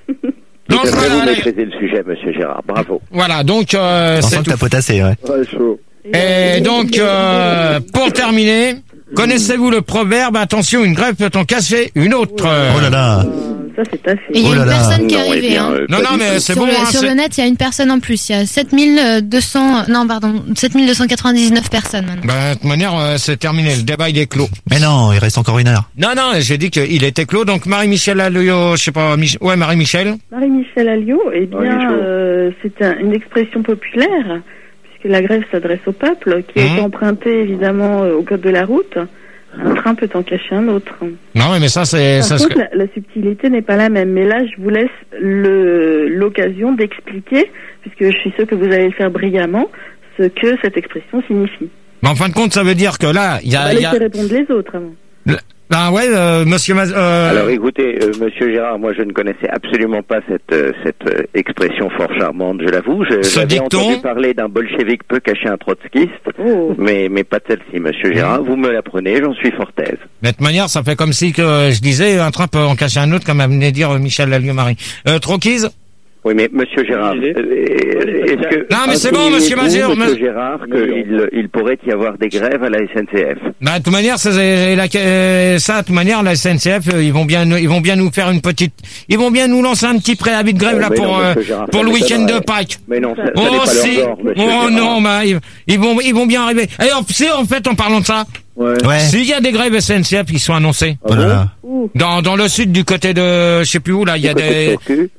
Donc, voilà, vous maîtrisez le sujet, Monsieur Gérard. Bravo. Voilà, donc euh, on c'est sent que t'as potassé, ouais. Ouais, chaud. Et donc, euh, pour terminer, connaissez-vous le proverbe, attention, une grève peut en casser une autre? Oh là là. Ça, c'est assez. Et il y a oh une là personne là. qui est non, arrivée. bien, Hein. Euh, non, non, mais c'est sur bon. Le, hein, sur c'est... le net, il y a une personne en plus. Il y a sept mille deux cents, non, pardon, sept mille deux cent quatre-vingt-dix-neuf personnes maintenant. Bah, de toute manière, euh, c'est terminé. Le débat, il est clos. Mais non, il reste encore une heure. Non, non, j'ai dit qu'il était clos. Donc, Marie-Michel Alliot, je sais pas, Mich... ouais, Marie-Michel. Marie-Michel Alliot, eh bien, euh, c'est un, une expression populaire, puisque la grève s'adresse au peuple, qui mmh. est empruntée évidemment au code de la route. Un train peut en cacher un autre. Non, mais ça, c'est... Par ça contre, serait... la, la subtilité n'est pas la même. Mais là, je vous laisse le, l'occasion d'expliquer, puisque je suis sûr que vous allez le faire brillamment, ce que cette expression signifie. Mais en fin de compte, ça veut dire que là, il y a... On va laisser y a... répondre les autres avant. Le... Ah ouais, euh, monsieur Maz... euh... Alors écoutez, euh, monsieur Gérard, moi je ne connaissais absolument pas cette euh, cette euh, expression fort charmante, je l'avoue. Je, Ce j'avais dicton... entendu parler d'un bolchevique peu caché un trotskiste, oh. mais mais pas de celle-ci, monsieur Gérard. Vous me l'apprenez, j'en suis fort aise. Mais de toute manière, ça fait comme si que euh, je disais un train peut en cacher un autre, comme venait dire Michel Alliot-Marie. Euh, Troquise. Oui, mais monsieur Gérard, euh, est-ce que... Non, mais c'est bon, monsieur Mazur. Monsieur Gérard, qu'il il pourrait y avoir des grèves à la S N C F. Bah, de toute manière, ça, la, euh, ça, de toute manière, la S N C F, euh, ils vont bien, ils vont bien nous faire une petite, ils vont bien nous lancer un petit préavis de grève, oh, là, pour, non, euh, Gérard, pour le week-end de Pâques. Mais non, ça, ça oh, n'est pas si. leur genre, monsieur Oh, Gérard. non, bah, ils, ils vont, ils vont bien arriver. Et en, c'est, en fait, en parlant de ça. Ouais. Ouais. S'il y a des grèves S N C F qui sont annoncées. Oh là là. Dans, dans le sud, du côté de, je sais plus où, là, il y a des,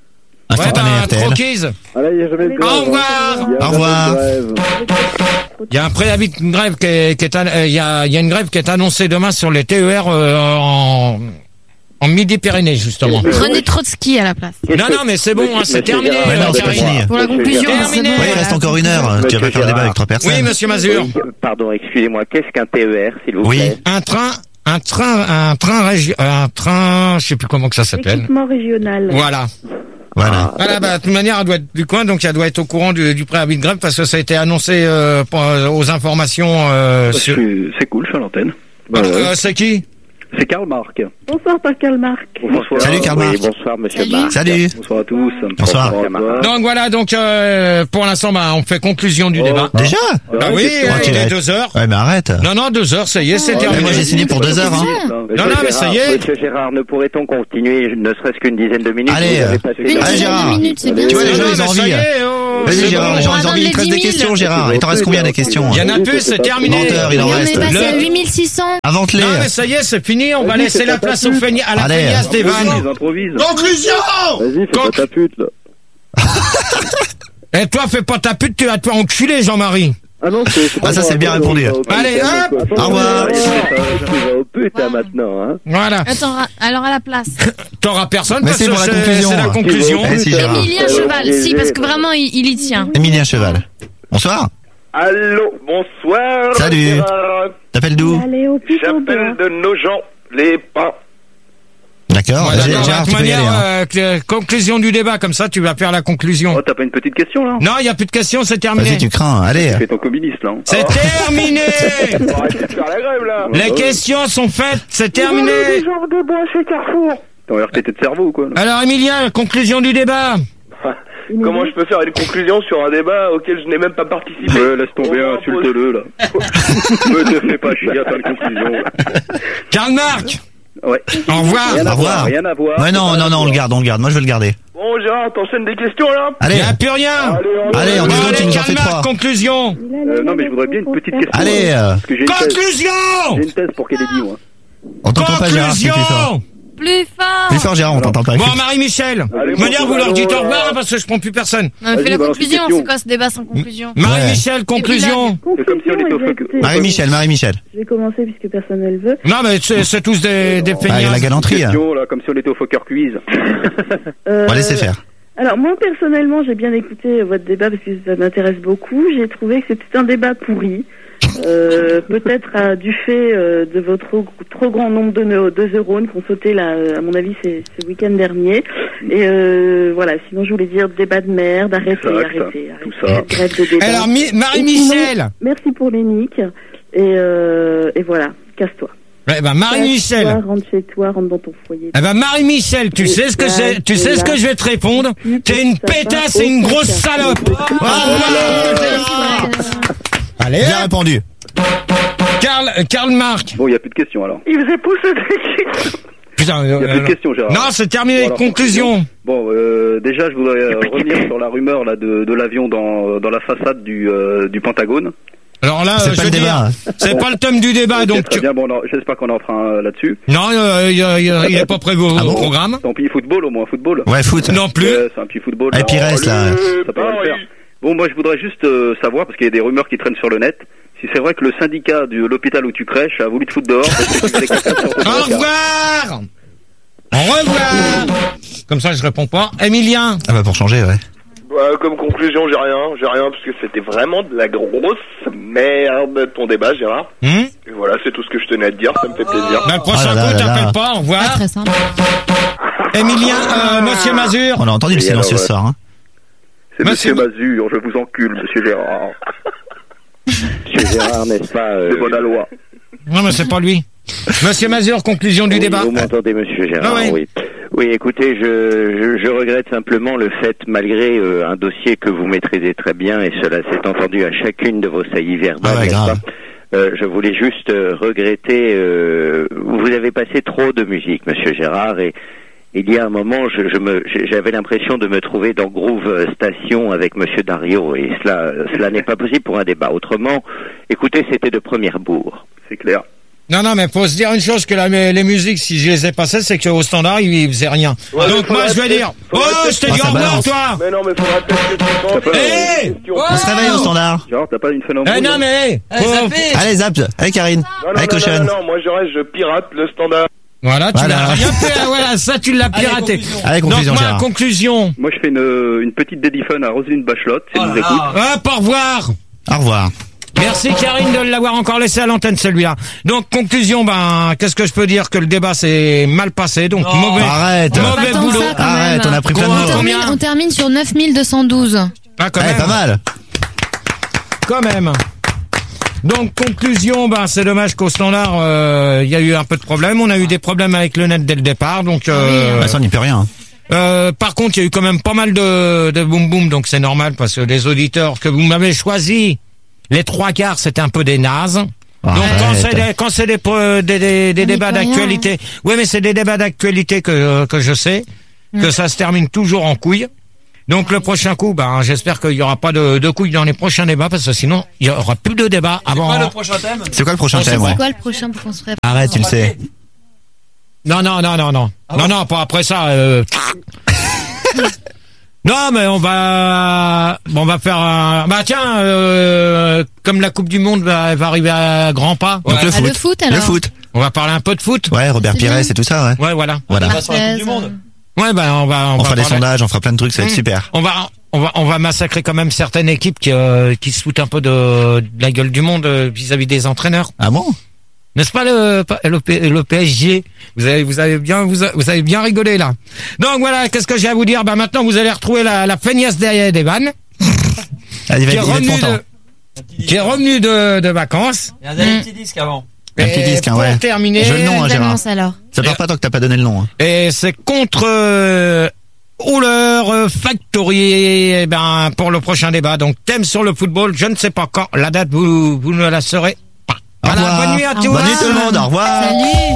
Un ouais, instantané bah, R T L. troquise. Ah là, il y a jamais de grève. Au revoir. Il y a Au revoir. jamais de grève. Il y a un préavis de grève qui est, qui est an- euh, il y a, il y a une grève qui est annoncée demain sur les T E R euh, en, en Midi-Pyrénées, justement. Prenez Trotsky à la place. Non, non, mais c'est bon, hein, c'est terminé. Ouais, non, euh, c'est pas Karine. fini. Pour la conclusion, Terminé. c'est bon. Ouais, il reste encore une heure. Tu vas pas faire le débat avec trois personnes. Oui, monsieur Mazur. Oui, pardon, excusez-moi, qu'est-ce qu'un T E R, s'il vous Oui. plaît? Un train, un train, un train régi- un train, je sais plus comment que ça s'appelle. Équipement régional. Voilà. Voilà. Voilà, bah, de toute manière, elle doit être du coin, donc elle doit être au courant du, du préavis de grève parce que ça a été annoncé euh, pour, euh, aux informations. Euh, sur... C'est, c'est cool, je suis à l'antenne. Euh, c'est qui? C'est Karl Marx. Bonsoir, par Karl Marx. Bonsoir. Salut Karl Marx. Oui, bonsoir, monsieur Salut. Marc. Salut. Bonsoir à tous. Bonsoir. Donc voilà, donc euh, pour l'instant, bah, on fait conclusion du Oh. débat. Déjà? Ah oui, Oh, euh, tu il est vas- deux heures. Ouais, mais arrête. Non, non, deux heures, ça y est, c'est Ouais, terminé. moi j'ai signé pour deux heures, hein. Non, non, mais ça y est. Monsieur Gérard, ne pourrait-on continuer ne serait-ce qu'une dizaine de minutes? Allez, Vous avez euh, passé Une la- Allez, dizaine Gérard. de minutes, c'est bien. Tu vois, les Non, gens, non, ils ont mais envie. ça y est, oh, Vas-y, c'est Gérard, bon. les gens, On ils ont va envie. Il te reste donner des dix mille. questions, Gérard. Il t'en reste combien des questions? Il y en a plus, c'est terminé. Menteur, il en Et on reste. est passé à Le- huit mille six cents. Invente-les. Non, mais ça y est, c'est fini, on va Vas-y, laisser fais la ta place au pute. feigna- à la Allez. feignasse des Ils vannes. improvisent. Conclusion! Vas-y, fais Con- pas ta pute, là. Et toi, fais pas ta pute, tu vas te faire enculer, Jean-Marie. Ah non, c'est... c'est Ah, pas ça, moi, c'est bien attends, répondu. on va Allez, pas- hop. Attends, Au revoir. Tu vas au pute, Wow. hein, maintenant, hein. Voilà. Attends, ra- alors à la place. T'auras personne Mais parce c'est que pour la c'est conclusion. c'est la conclusion. Allez, si, Gérard. Emilien Cheval, si, parce que vraiment, il, il y tient. Emilien Cheval. Bonsoir. Allô, bonsoir. Salut. Gérard. T'appelles d'où? Allez, au pute, on J'appelle dort. de nos gens, les pas. D'accord. Ouais, Gé- d'accord, Gérard, de tu toute peux y aller, manière, hein. euh, que- conclusion du débat, comme ça, tu vas faire la conclusion. Oh, t'as pas une petite question là? Non, il y a plus de questions, c'est terminé. Vas-y, tu crains. Allez. Fais ton communiste là. hein. C'est terminé. Arrêtez de faire la grève, là. Les questions sont faites, c'est terminé. genres de bois chez Carrefour. T'as un R T T de cerveau ou quoi là? Alors, Emilien, conclusion du débat. Comment je peux faire une conclusion sur un débat auquel je n'ai même pas participé? Ouais, laisse tomber, On insulte-le là. Ne te fais pas chier à faire une conclusion. Karl Marx. Ouais. Au revoir. Rien Au à revoir. voir, rien à voir. Ouais, non, non, non, on le garde, on le garde. Moi, je veux le garder. Bon, Gérard, t'enchaînes des questions, là? Il Allez. n'y a plus rien. Allez, en Bon, dix secondes, allez, tu nous en Karl fais Marx, trois. conclusion. Euh, non, mais je voudrais bien une petite question. Allez, hein, euh, Parce que j'ai une thèse. Conclusion. J'ai une thèse pour qu'elle ait dit, moi. on t'entend pas, Gérard, c'est plus fort. Conclusion. Plus fort. Plus fort, Gérard, on t'entend pas. Bon, Marie-Michel. Allez, De manière, bon, vous leur dites au allons, revoir euh, hein, parce que je prends plus personne. Non, mais fais Vas-y, la balance une conclusion, question. c'est quoi ce débat sans conclusion? Marie-Michel, conclusion. C'est comme si on était au feu. Marie-Michel, Marie-Michel. Je vais commencer puisque personne ne le veut. Non, mais c'est c'est tous des, des Bah, la feignasses. galanterie. hein. Question, là, comme si on était au Fokker Quiz. Euh, On va laisser faire. Alors moi personnellement j'ai bien écouté votre débat parce que ça m'intéresse beaucoup. J'ai trouvé que c'était un débat pourri. Euh, peut-être à- du fait euh, de votre trop, trop grand nombre de, neu- de neurones qui ont sauté là, euh, à mon avis c'est ce week-end dernier. Et euh, voilà, sinon je voulais dire débat de merde, arrêtez, Ça, ça, arrêtez, tout arrêtez, ça. grève de débat. Alors, Mi- Et Marie-Michel. sinon, merci pour les nicks. Et, euh, et voilà, casse-toi. Eh ben, Marie-Michel. Casse-toi, rentre chez toi, rentre dans ton foyer. Eh ben, Marie-Michel, tu sais ce que c'est, tu sais ce que je vais te répondre? T'es une pétasse et une grosse salope. Au revoir. Allez, Bien répondu. Karl, Karl Marx. Bon, il n'y a plus de questions alors. Il faisait pousser des kicks. Putain, Il n'y a euh, plus de questions, Gérard. non, c'est terminé. Bon, alors, Conclusion. Bon, euh, déjà, je voudrais euh, revenir sur la rumeur là de, de l'avion dans, dans la façade du, euh, du Pentagone. Alors là, C'est euh, pas je le veux débat. dire, c'est pas le thème du débat, Ok, donc. très bien, bon, non, j'espère qu'on en fera un là-dessus. Non, euh, il, euh, il est pas prévu au Ah bon programme. Tant pis, football, au moins football. Ouais, foot. Non plus. Ouais, c'est un petit football. Et puis reste là. Ça peut le faire. Bon, moi, je voudrais juste euh, savoir, parce qu'il y a des rumeurs qui traînent sur le net, si c'est vrai que le syndicat de l'hôpital où tu crèches a voulu te foutre dehors parce que tu faisais caca sur ton Au brancard. revoir. Au revoir. Comme ça, je réponds pas. Emilien. Ah bah pour changer, ouais. Bah, comme conclusion, j'ai rien, j'ai rien, parce que c'était vraiment de la grosse merde ton débat, Gérard. Hmm Et voilà, c'est tout ce que je tenais à te dire, ça me fait plaisir. Bah, le prochain Ah là coup, là là t'appelles là. pas. Au Pas revoir. très simple. Emilien, euh, Monsieur Mazur. On a entendu le Et silencieux alors, ce soir, hein. C'est Monsieur- Monsieur Mazur, je vous encule, Monsieur Gérard. Monsieur Gérard, n'est-ce pas euh, C'est bon à loi. Non, mais c'est pas lui. Monsieur Mazur, conclusion du oui, débat. Vous m'entendez, Monsieur Gérard? Ah oui. oui. Oui, écoutez, je, je, je regrette simplement le fait, malgré euh, un dossier que vous maîtrisez très bien, et cela s'est entendu à chacune de vos saillies verbales, Ah ouais, n'est-ce grave. pas Euh, je voulais juste euh, regretter, euh, vous avez passé trop de musique, Monsieur Gérard, et il y a un moment, je, je me, j'avais l'impression de me trouver dans Groove Station avec Monsieur Dario, et cela, cela n'est pas possible pour un débat. Autrement, écoutez, c'était de première bourre. C'est clair. Non, non, mais faut se dire une chose, que la, les musiques, si je les ai passées, c'est qu'au standard, ils, ils faisaient rien. Ouais, Donc mais moi, je faudrait vais peut-être- dire, oh, faudrait je t'ai peut-être- dit Ah, au ça revoir, balance. toi. Mais non, mais faudrait peut-être que tu penses. peut- Eh question. On se réveille au standard. Gérard, t'as pas une phénomène Eh non, mais, Allez, faut- zappez. Allez, zap. Allez, Karine. Non, non, Allez, non, non, cochonne. non, non, moi je reste, je pirate le standard. Voilà, tu Voilà. l'as rien fait, voilà, ça, tu l'as Allez, piraté. conclusion. Allez, conclusion, Donc, moi, Gérard. conclusion. Moi, je fais une, une petite dédiphone à Roselyne Bachelot, si elle Oh nous là écoute. là. Hop, au revoir. Au revoir. Merci Karine de l'avoir encore laissé à l'antenne celui-là. Donc conclusion, ben qu'est-ce que je peux dire, que le débat s'est mal passé, donc Non. mauvais, Arrête. mauvais Pas tant que boulot. ça, quand Arrête, même. on a pris plein de Combien On mots. termine, on termine sur neuf mille deux cent douze. Ah, quand Ouais, même. pas mal. Quand même. Donc conclusion, ben c'est dommage qu'au standard il euh, y a eu un peu de problèmes. On a eu des problèmes avec le net dès le départ, donc. Euh, bah, ça on n'y peut rien. Euh, par contre, il y a eu quand même pas mal de, de boum boum, donc c'est normal parce que les auditeurs que vous m'avez choisis, les trois quarts c'était un peu des nazes. Donc quand c'est des, quand c'est des, des, des, des débats d'actualité, oui mais c'est des débats d'actualité que que je sais que mmh. ça se termine toujours en couille. Donc le prochain coup, ben j'espère qu'il y aura pas de, de couilles dans les prochains débats parce que sinon il y aura plus de débats avant. C'est quoi le prochain thème? C'est quoi le prochain thème? C'est quoi le prochain pour qu'on se prépare? Arrête, tu le sais. Non non non non non ah non bon non pas après ça. Euh... Non, mais on va, on va faire un, bah tiens, euh, comme la Coupe du Monde va, va arriver à grands pas. Donc ouais. le, ah, foot. le foot, alors. Le foot. On va parler un peu de foot. Ouais, Robert Pires et tout ça, ouais. Ouais, voilà. Voilà. On va sur la Coupe du Monde. Ouais, bah on va, on, on va fera parler... des sondages, on fera plein de trucs, ça va être mmh. super. On va, on va, on va massacrer quand même certaines équipes qui, euh, qui se foutent un peu de, de la gueule du monde euh, vis-à-vis des entraîneurs. Ah bon? N'est-ce pas le, le, le P S G? Vous avez, vous avez bien, vous, vous avez bien rigolé là. Donc voilà, qu'est-ce que j'ai à vous dire? Bah maintenant vous allez retrouver la, la feignasse d'Evan, ah, qui, est revenu de, qui est revenu de, de vacances. Il y a un mmh. petit disque avant. Un petit disque, hein, pour ouais. terminer, je le nom, hein, Gérard. Alors. Ça part pas tant que t'as pas donné le nom. Hein. Et c'est contre euh, Howler Factory, eh ben pour le prochain débat. Donc thème sur le football, je ne sais pas quand. La date vous, vous ne la saurez. Voilà, bonne nuit à tous. Bonne nuit tout le monde, au revoir. Salut.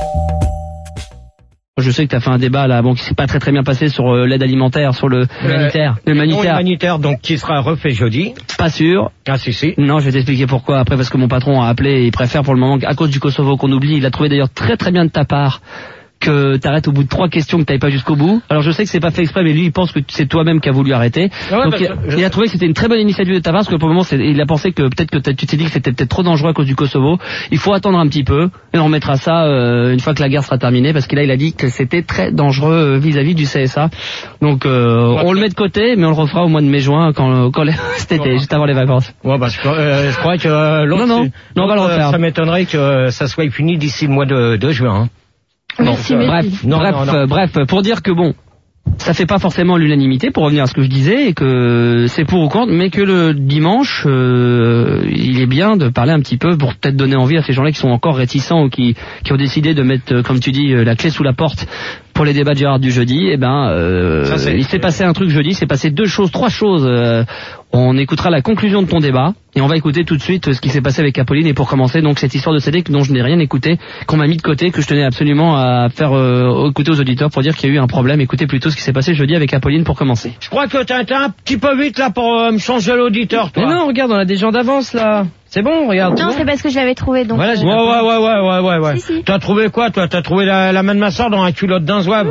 Je sais que tu as fait un débat là, bon, qui s'est pas très très bien passé sur euh, l'aide alimentaire, sur le humanitaire. Euh, le humanitaire. humanitaire, donc qui sera refait jeudi. Pas sûr. Ah si si. Non, je vais t'expliquer pourquoi. Après, parce que mon patron a appelé, et il préfère pour le moment, à cause du Kosovo qu'on oublie. Il a trouvé d'ailleurs très très bien de ta part que t'arrêtes au bout de trois questions, que t'ailles pas jusqu'au bout. Alors je sais que c'est pas fait exprès, mais lui il pense que c'est toi-même qui as voulu arrêter. Ouais, donc il, je... il a trouvé que c'était une très bonne initiative de ta part, parce que pour le moment c'est, il a pensé que peut-être que tu t'es dit que c'était peut-être trop dangereux à cause du Kosovo. Il faut attendre un petit peu et on remettra ça euh, une fois que la guerre sera terminée, parce que là il a dit que c'était très dangereux vis-à-vis du C S A. Donc euh, ouais, on le met de côté, mais on le refera au mois de mai-juin quand, quand les... cet été, ouais. juste avant les vacances. Ouais bah je, euh, je crois que euh, non non, non on va le refaire. Ça m'étonnerait que ça soit fini d'ici le mois de, de juin. Hein. Bon, euh, bref, non, bref, non, non. Euh, bref, pour dire que bon, ça fait pas forcément l'unanimité, pour revenir à ce que je disais, et que c'est pour ou contre, mais que le dimanche, euh, il est bien de parler un petit peu pour peut-être donner envie à ces gens-là qui sont encore réticents ou qui, qui ont décidé de mettre, comme tu dis, la clé sous la porte pour les débats de Gérard du jeudi. Eh ben, euh, ça, il s'est passé un truc jeudi, il s'est passé deux choses, trois choses. Euh, on écoutera la conclusion de ton débat et on va écouter tout de suite ce qui s'est passé avec Apolline. Et pour commencer, donc cette histoire de C D dont je n'ai rien écouté, qu'on m'a mis de côté, que je tenais absolument à faire euh, écouter aux auditeurs pour dire qu'il y a eu un problème. Écoutez plutôt ce qui s'est passé jeudi avec Apolline pour commencer. Je crois que t'as été un petit peu vite là pour euh, me changer l'auditeur, toi. Mais non, regarde, on a des gens d'avance là. C'est bon, regarde. Non, c'est parce que je l'avais trouvé, donc. Voilà, euh... ouais, ouais, ouais, ouais, ouais, ouais, ouais. Si, si. T'as trouvé quoi, toi? T'as trouvé la, la main de ma soeur dans un culotte d'un zouave.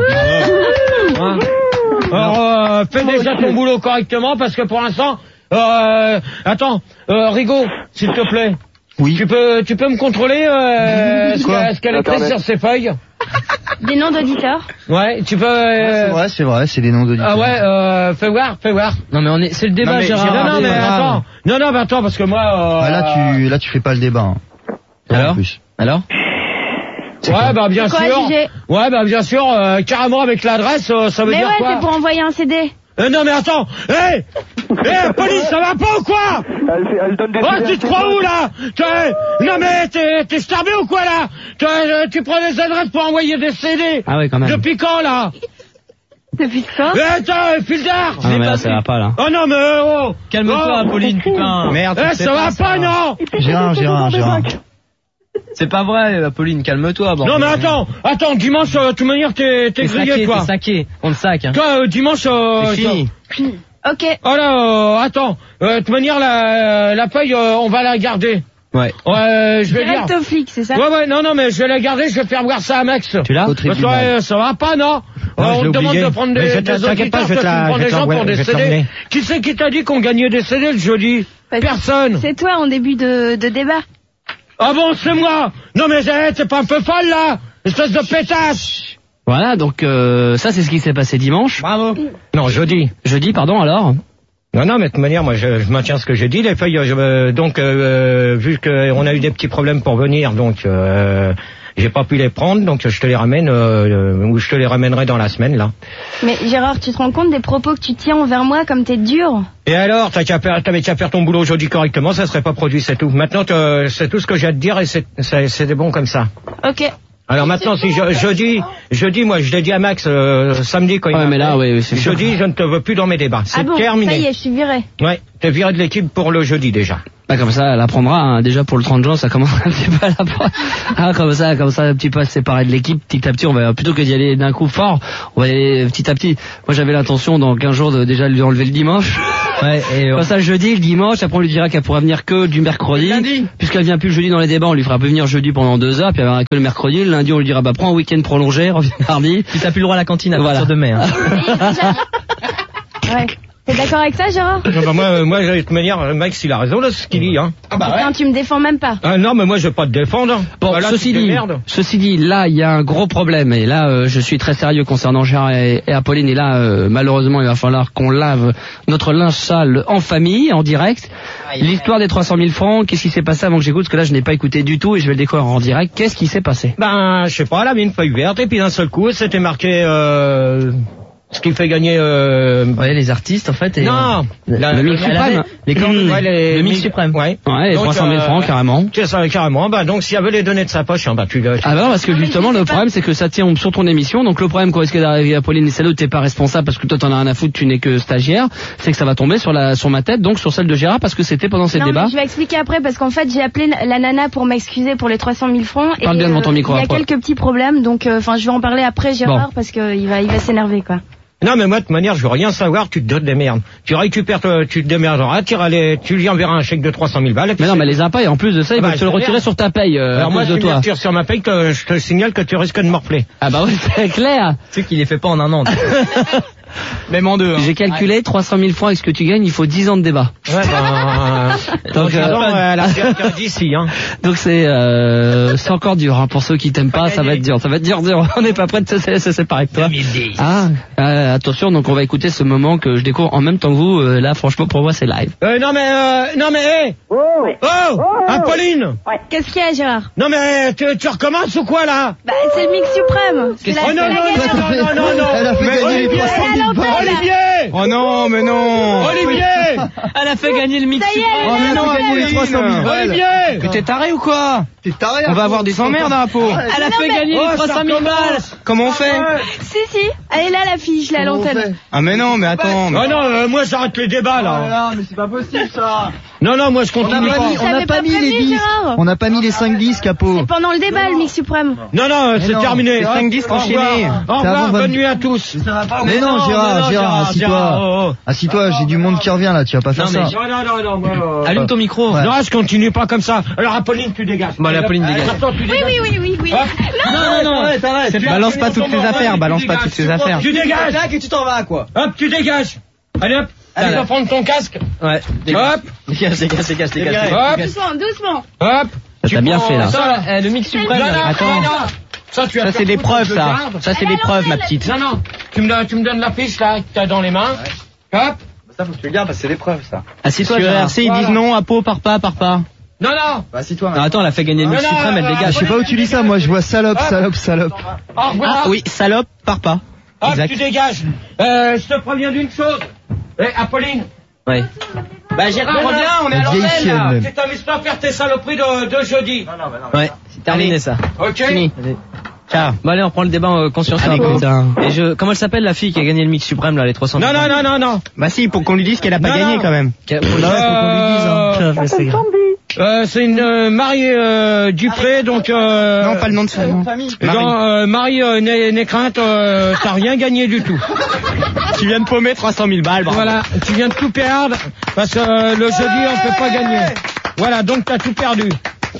Hein? Alors, euh, fais déjà ton boulot correctement, parce que pour l'instant, euh, attends, euh, Rigaud, s'il te plaît. Oui. Tu peux, tu peux me contrôler, euh, ce qu'elle, ce qu'elle écrit sur ses feuilles? Des noms d'auditeurs. Ouais, tu peux. Euh... C'est vrai, c'est vrai, c'est des noms d'auditeurs. Ah ouais, euh, fais voir, fais voir. Non mais on est, c'est le débat, non, mais, Gérard. Non, non, mais attends. Non, non, mais attends, parce que moi. Euh... Ah, là, tu, là, tu fais pas le débat. Hein. Alors. Plus. Alors. Ouais, quoi bah bien sûr. Ouais, bah bien sûr, euh, carrément avec l'adresse, euh, ça veut mais dire ouais, quoi? Mais ouais, c'est pour envoyer un C D. Euh, non mais attends, hé hey Hé hey, police, ça va pas ou quoi? Elle, elle donne des... Oh, tu te crois où là? Non mais t'es, t'es starbé ou quoi là? euh, Tu prends des adresses pour envoyer des C D? Ah ouais, quand même. Depuis quand là? Depuis quand? Mais attends, file d'art! Ah non mais là, ça va pas là. Oh non mais oh! Calme-toi, oh. Pauline, putain. Merde. Eh, ça va pas, ça. Non! Gérard, Gérard, Gérard. C'est pas vrai, Pauline, calme-toi. Bon, non mais attends, attends, dimanche, euh, de toute manière, t'es, t'es grillé, saqué, toi. T'es saqué, on le sac. Hein. Toi, euh, dimanche, euh, c'est fini. Ok. Oh là, euh, attends, euh, de toute manière, la, la feuille, euh, on va la garder. Ouais. Ouais, je vais dire. Direct au flic, c'est ça? Ouais, ouais, non, non, mais je vais la garder, je vais faire voir ça à Max. Tu l'as? Parce que ouais, ça va pas, non? Non, euh, on te demande de prendre des, des auditeurs, toi, tu prends des gens pour des C D. Qui c'est qui t'a dit qu'on gagnait des C D le jeudi? Personne. C'est toi en début de, de débat. Ah bon, c'est moi? Non mais t'es pas un peu folle là? Espèce de pétasse! Voilà, donc euh, ça c'est ce qui s'est passé dimanche. Bravo. Non, jeudi. Jeudi, pardon, alors? Non, non, mais de toute manière, moi, je, je maintiens ce que j'ai dit. Les feuilles, je, euh, donc, euh, vu qu'on a eu des petits problèmes pour venir, donc, euh, j'ai pas pu les prendre, donc je te les ramène, euh, ou je te les ramènerai dans la semaine, là. Mais Gérard, tu te rends compte des propos que tu tiens envers moi comme t'es dur? Et alors, t'as qu'à faire, t'avais qu'à faire ton boulot aujourd'hui correctement, ça serait pas produit, c'est tout. Maintenant, c'est tout ce que j'ai à te dire et c'est, c'est, c'est bon comme ça. Ok. Alors maintenant, si je, jeudi, jeudi, moi, je l'ai dit à Max, euh, samedi, quand il ouais, m'a mais là, oui, c'est jeudi, je ne te veux plus dans mes débats. C'est ah bon, terminé. Ça y est, je suis viré. Ouais, t'es viré de l'équipe pour le jeudi, déjà. Bah, comme ça, elle apprendra, hein. Déjà pour le trente juin, ça commence un petit peu à l'apprendre. Ah, comme ça, comme ça, un petit peu à se séparer de l'équipe, petit à petit, on va, plutôt que d'y aller d'un coup fort, on va y aller petit à petit. Moi, j'avais l'intention, dans quinze jours, de déjà lui enlever le dimanche. Ouais, et comme ça, jeudi, le dimanche, après on lui dira qu'elle pourra venir que du mercredi. Puisqu'elle vient plus le jeudi dans les débats, on lui fera venir jeudi pendant deux heures, puis elle viendra que le mercredi. Le lundi, on lui dira, bah, prends un week-end prolongé, reviens mardi. Puis t'as plus le droit à la cantine à voilà. partir de mai, hein. Ouais. T'es d'accord avec ça, Gérard? Non, bah, moi, moi, de toute manière, Max, il a raison, là, ce qu'il dit, hein. Ah bah ouais. Non, tu me défends même pas. Ah non, mais moi, je vais pas te défendre. Bon, voilà, ceci dit, ceci dit, là, il y a un gros problème, et là, euh, je suis très sérieux concernant Gérard et, et Apolline, et là, euh, malheureusement, il va falloir qu'on lave notre linge sale en famille, en direct. L'histoire des trois cent mille francs, qu'est-ce qui s'est passé avant que j'écoute, parce que là, je n'ai pas écouté du tout, et je vais le découvrir en direct. Qu'est-ce qui s'est passé? Ben, je sais pas, elle avait une feuille verte, et puis d'un seul coup, c'était marqué, euh... ce qui fait gagner euh... ouais, les artistes en fait et non le, le mix suprême les mmh. ouais, les le mix suprême ouais, ouais les donc, trois cent mille francs euh, carrément c'est ça carrément bah donc si elle veut les donner de sa poche hein, bah tu, tu ah bah non parce que justement le problème c'est que ça tient sur ton émission donc le problème quand est-ce qu'elle arrive à Pauline et celle-là t'es pas responsable parce que toi t'en as rien à foutre tu n'es que stagiaire c'est que ça va tomber sur la sur ma tête donc sur celle de Gérard parce que c'était pendant ces non, débats mais je vais expliquer après parce qu'en fait j'ai appelé la nana pour m'excuser pour les trois cent mille francs parle et bien devant ton micro il y a après. quelques petits problèmes donc enfin euh, je vais en parler après Gérard bon. Parce que il va il va s'énerver quoi. Non mais moi de toute manière je veux rien savoir, tu te donnes des merdes. Tu récupères, tu te démerderas, tu, tu lui enverras un chèque de trois cent mille balles. Mais non mais les impayes en plus de ça ils ah bah, vont te le retirer bien. Sur ta paye. Euh, Alors moi de si toi. tu retires sur ma paye que je te signale que tu risques de morfler. Ah bah oui c'est clair. Tu sais qu'il les fait pas en un an. Même en deux. Hein. J'ai calculé ouais. trois cent mille francs avec ce que tu gagnes, il faut dix ans de débat. Ouais, ben, donc, euh, donc euh, la fierté d'ici, hein. Donc c'est euh, c'est encore dur, hein. Pour ceux qui t'aiment pas, pas ça va être dur, ça va être dur, dur. On n'est pas prêt de se, se séparer de toi. deux mille dix. Ah, euh, attention, donc on va écouter ce moment que je découvre en même temps que vous. Euh, là, franchement, pour moi, c'est live. Euh, non mais, euh, non mais, hé hey. Oh, oh, oh, Apolline. Ouais. Qu'est-ce qu'il y a, Gérard? Non mais, tu, tu recommences ou quoi là? Bah, c'est le mix suprême. C'est la, oh non, non, non, non, non, non, elle a fait mais gagner les trois cent mille balles. Olivier. Oh non, mais non. Olivier. Elle a fait gagner le mix suprême. Oh mais non, elle a gagné les trois cent mille balles. Olivier. Mais t'es taré ou quoi? T'es taré. On va avoir des emmerdes à la peau. Elle a fait gagner les trois cent mille balles. Comment on fait? Si, si. Elle est là, la fille, je l'ai à l'antenne. Ah mais non, mais attends. Oh non, euh, moi j'arrête les débats là. Non, mais c'est pas possible ça. Non, non, moi je continue pas. On n'a pas mis les disques. On n'a pas mis les cinq disques, Capo. C'est pendant le débat, le mix suprême. Non, non, c'est terminé. Les cinq disques enchaînés. Au revoir, bonne nuit à tous. Mais non, Gérard, Gérard, assis-toi. Assis-toi, j'ai du monde qui revient là, tu vas pas faire ça. Non, non, non, non. Allume ton micro. Non, je continue pas comme ça. Alors Apolline, tu dégages. Bon, Apolline dégage. Oui, oui, oui, oui, oui. Non, non, non. Balance pas toutes tes affaires, balance pas toutes tes affaires. Tu dégages. Et tu t'en vas quoi. Hop, tu dégages. Allez hop. Allez, va prendre ton casque. Ouais. Hop. Dégage, dégage, dégage, dégage. Hop. Doucement, doucement. Hop. T'as bien fait là. Ça, euh, le mix suprême. Attends. Ça, tu ça c'est des preuves, ça. Ça, c'est des preuves, ma petite. Non, non. Tu me donnes, tu me donnes la fiche là que t'as dans les mains. Hop. Ça faut que tu le gardes parce que c'est des preuves ça. Assis-toi, Gérard. Ils disent non, à peau, par pas, par pas. Non, non. Bah, assis-toi. Non, attends, elle a fait gagner le mix suprême, elle dégage. Je sais pas où tu lis ça, moi je vois salope, salope, salope. Ah, oui, salope, par pas. Hop, tu dégages. Euh, je te préviens d'une chose. Eh, Apolline. Ouais. Bah, Gérard, reviens, on est à l'antenne, là. même. Tu t'amuses pas à faire tes saloperies de, de jeudi. Non, non, bah non. Ouais, c'est terminé ça. Ok. Fini. Ciao. Bon allez, on prend le débat en conscience. Allez, putain. Et je, comment elle s'appelle la fille qui a gagné le mix suprême là, les trois cents? Non, non, non, non, non. Bah si, pour qu'on lui dise qu'elle a pas Non, gagné non. quand même. Bah ouais, faut qu'on lui dise, hein. Euh, c'est une euh, Marie euh, Dupré, donc... Euh, Non, pas le nom de famille. Non, euh, Marie euh, Né- Nécrainte, euh, t'as rien gagné du tout. Tu viens de paumer trois cent mille balles, bravo. Voilà, tu viens de tout perdre, parce que euh, le jeudi, on peut pas gagner. Voilà, donc t'as tout perdu.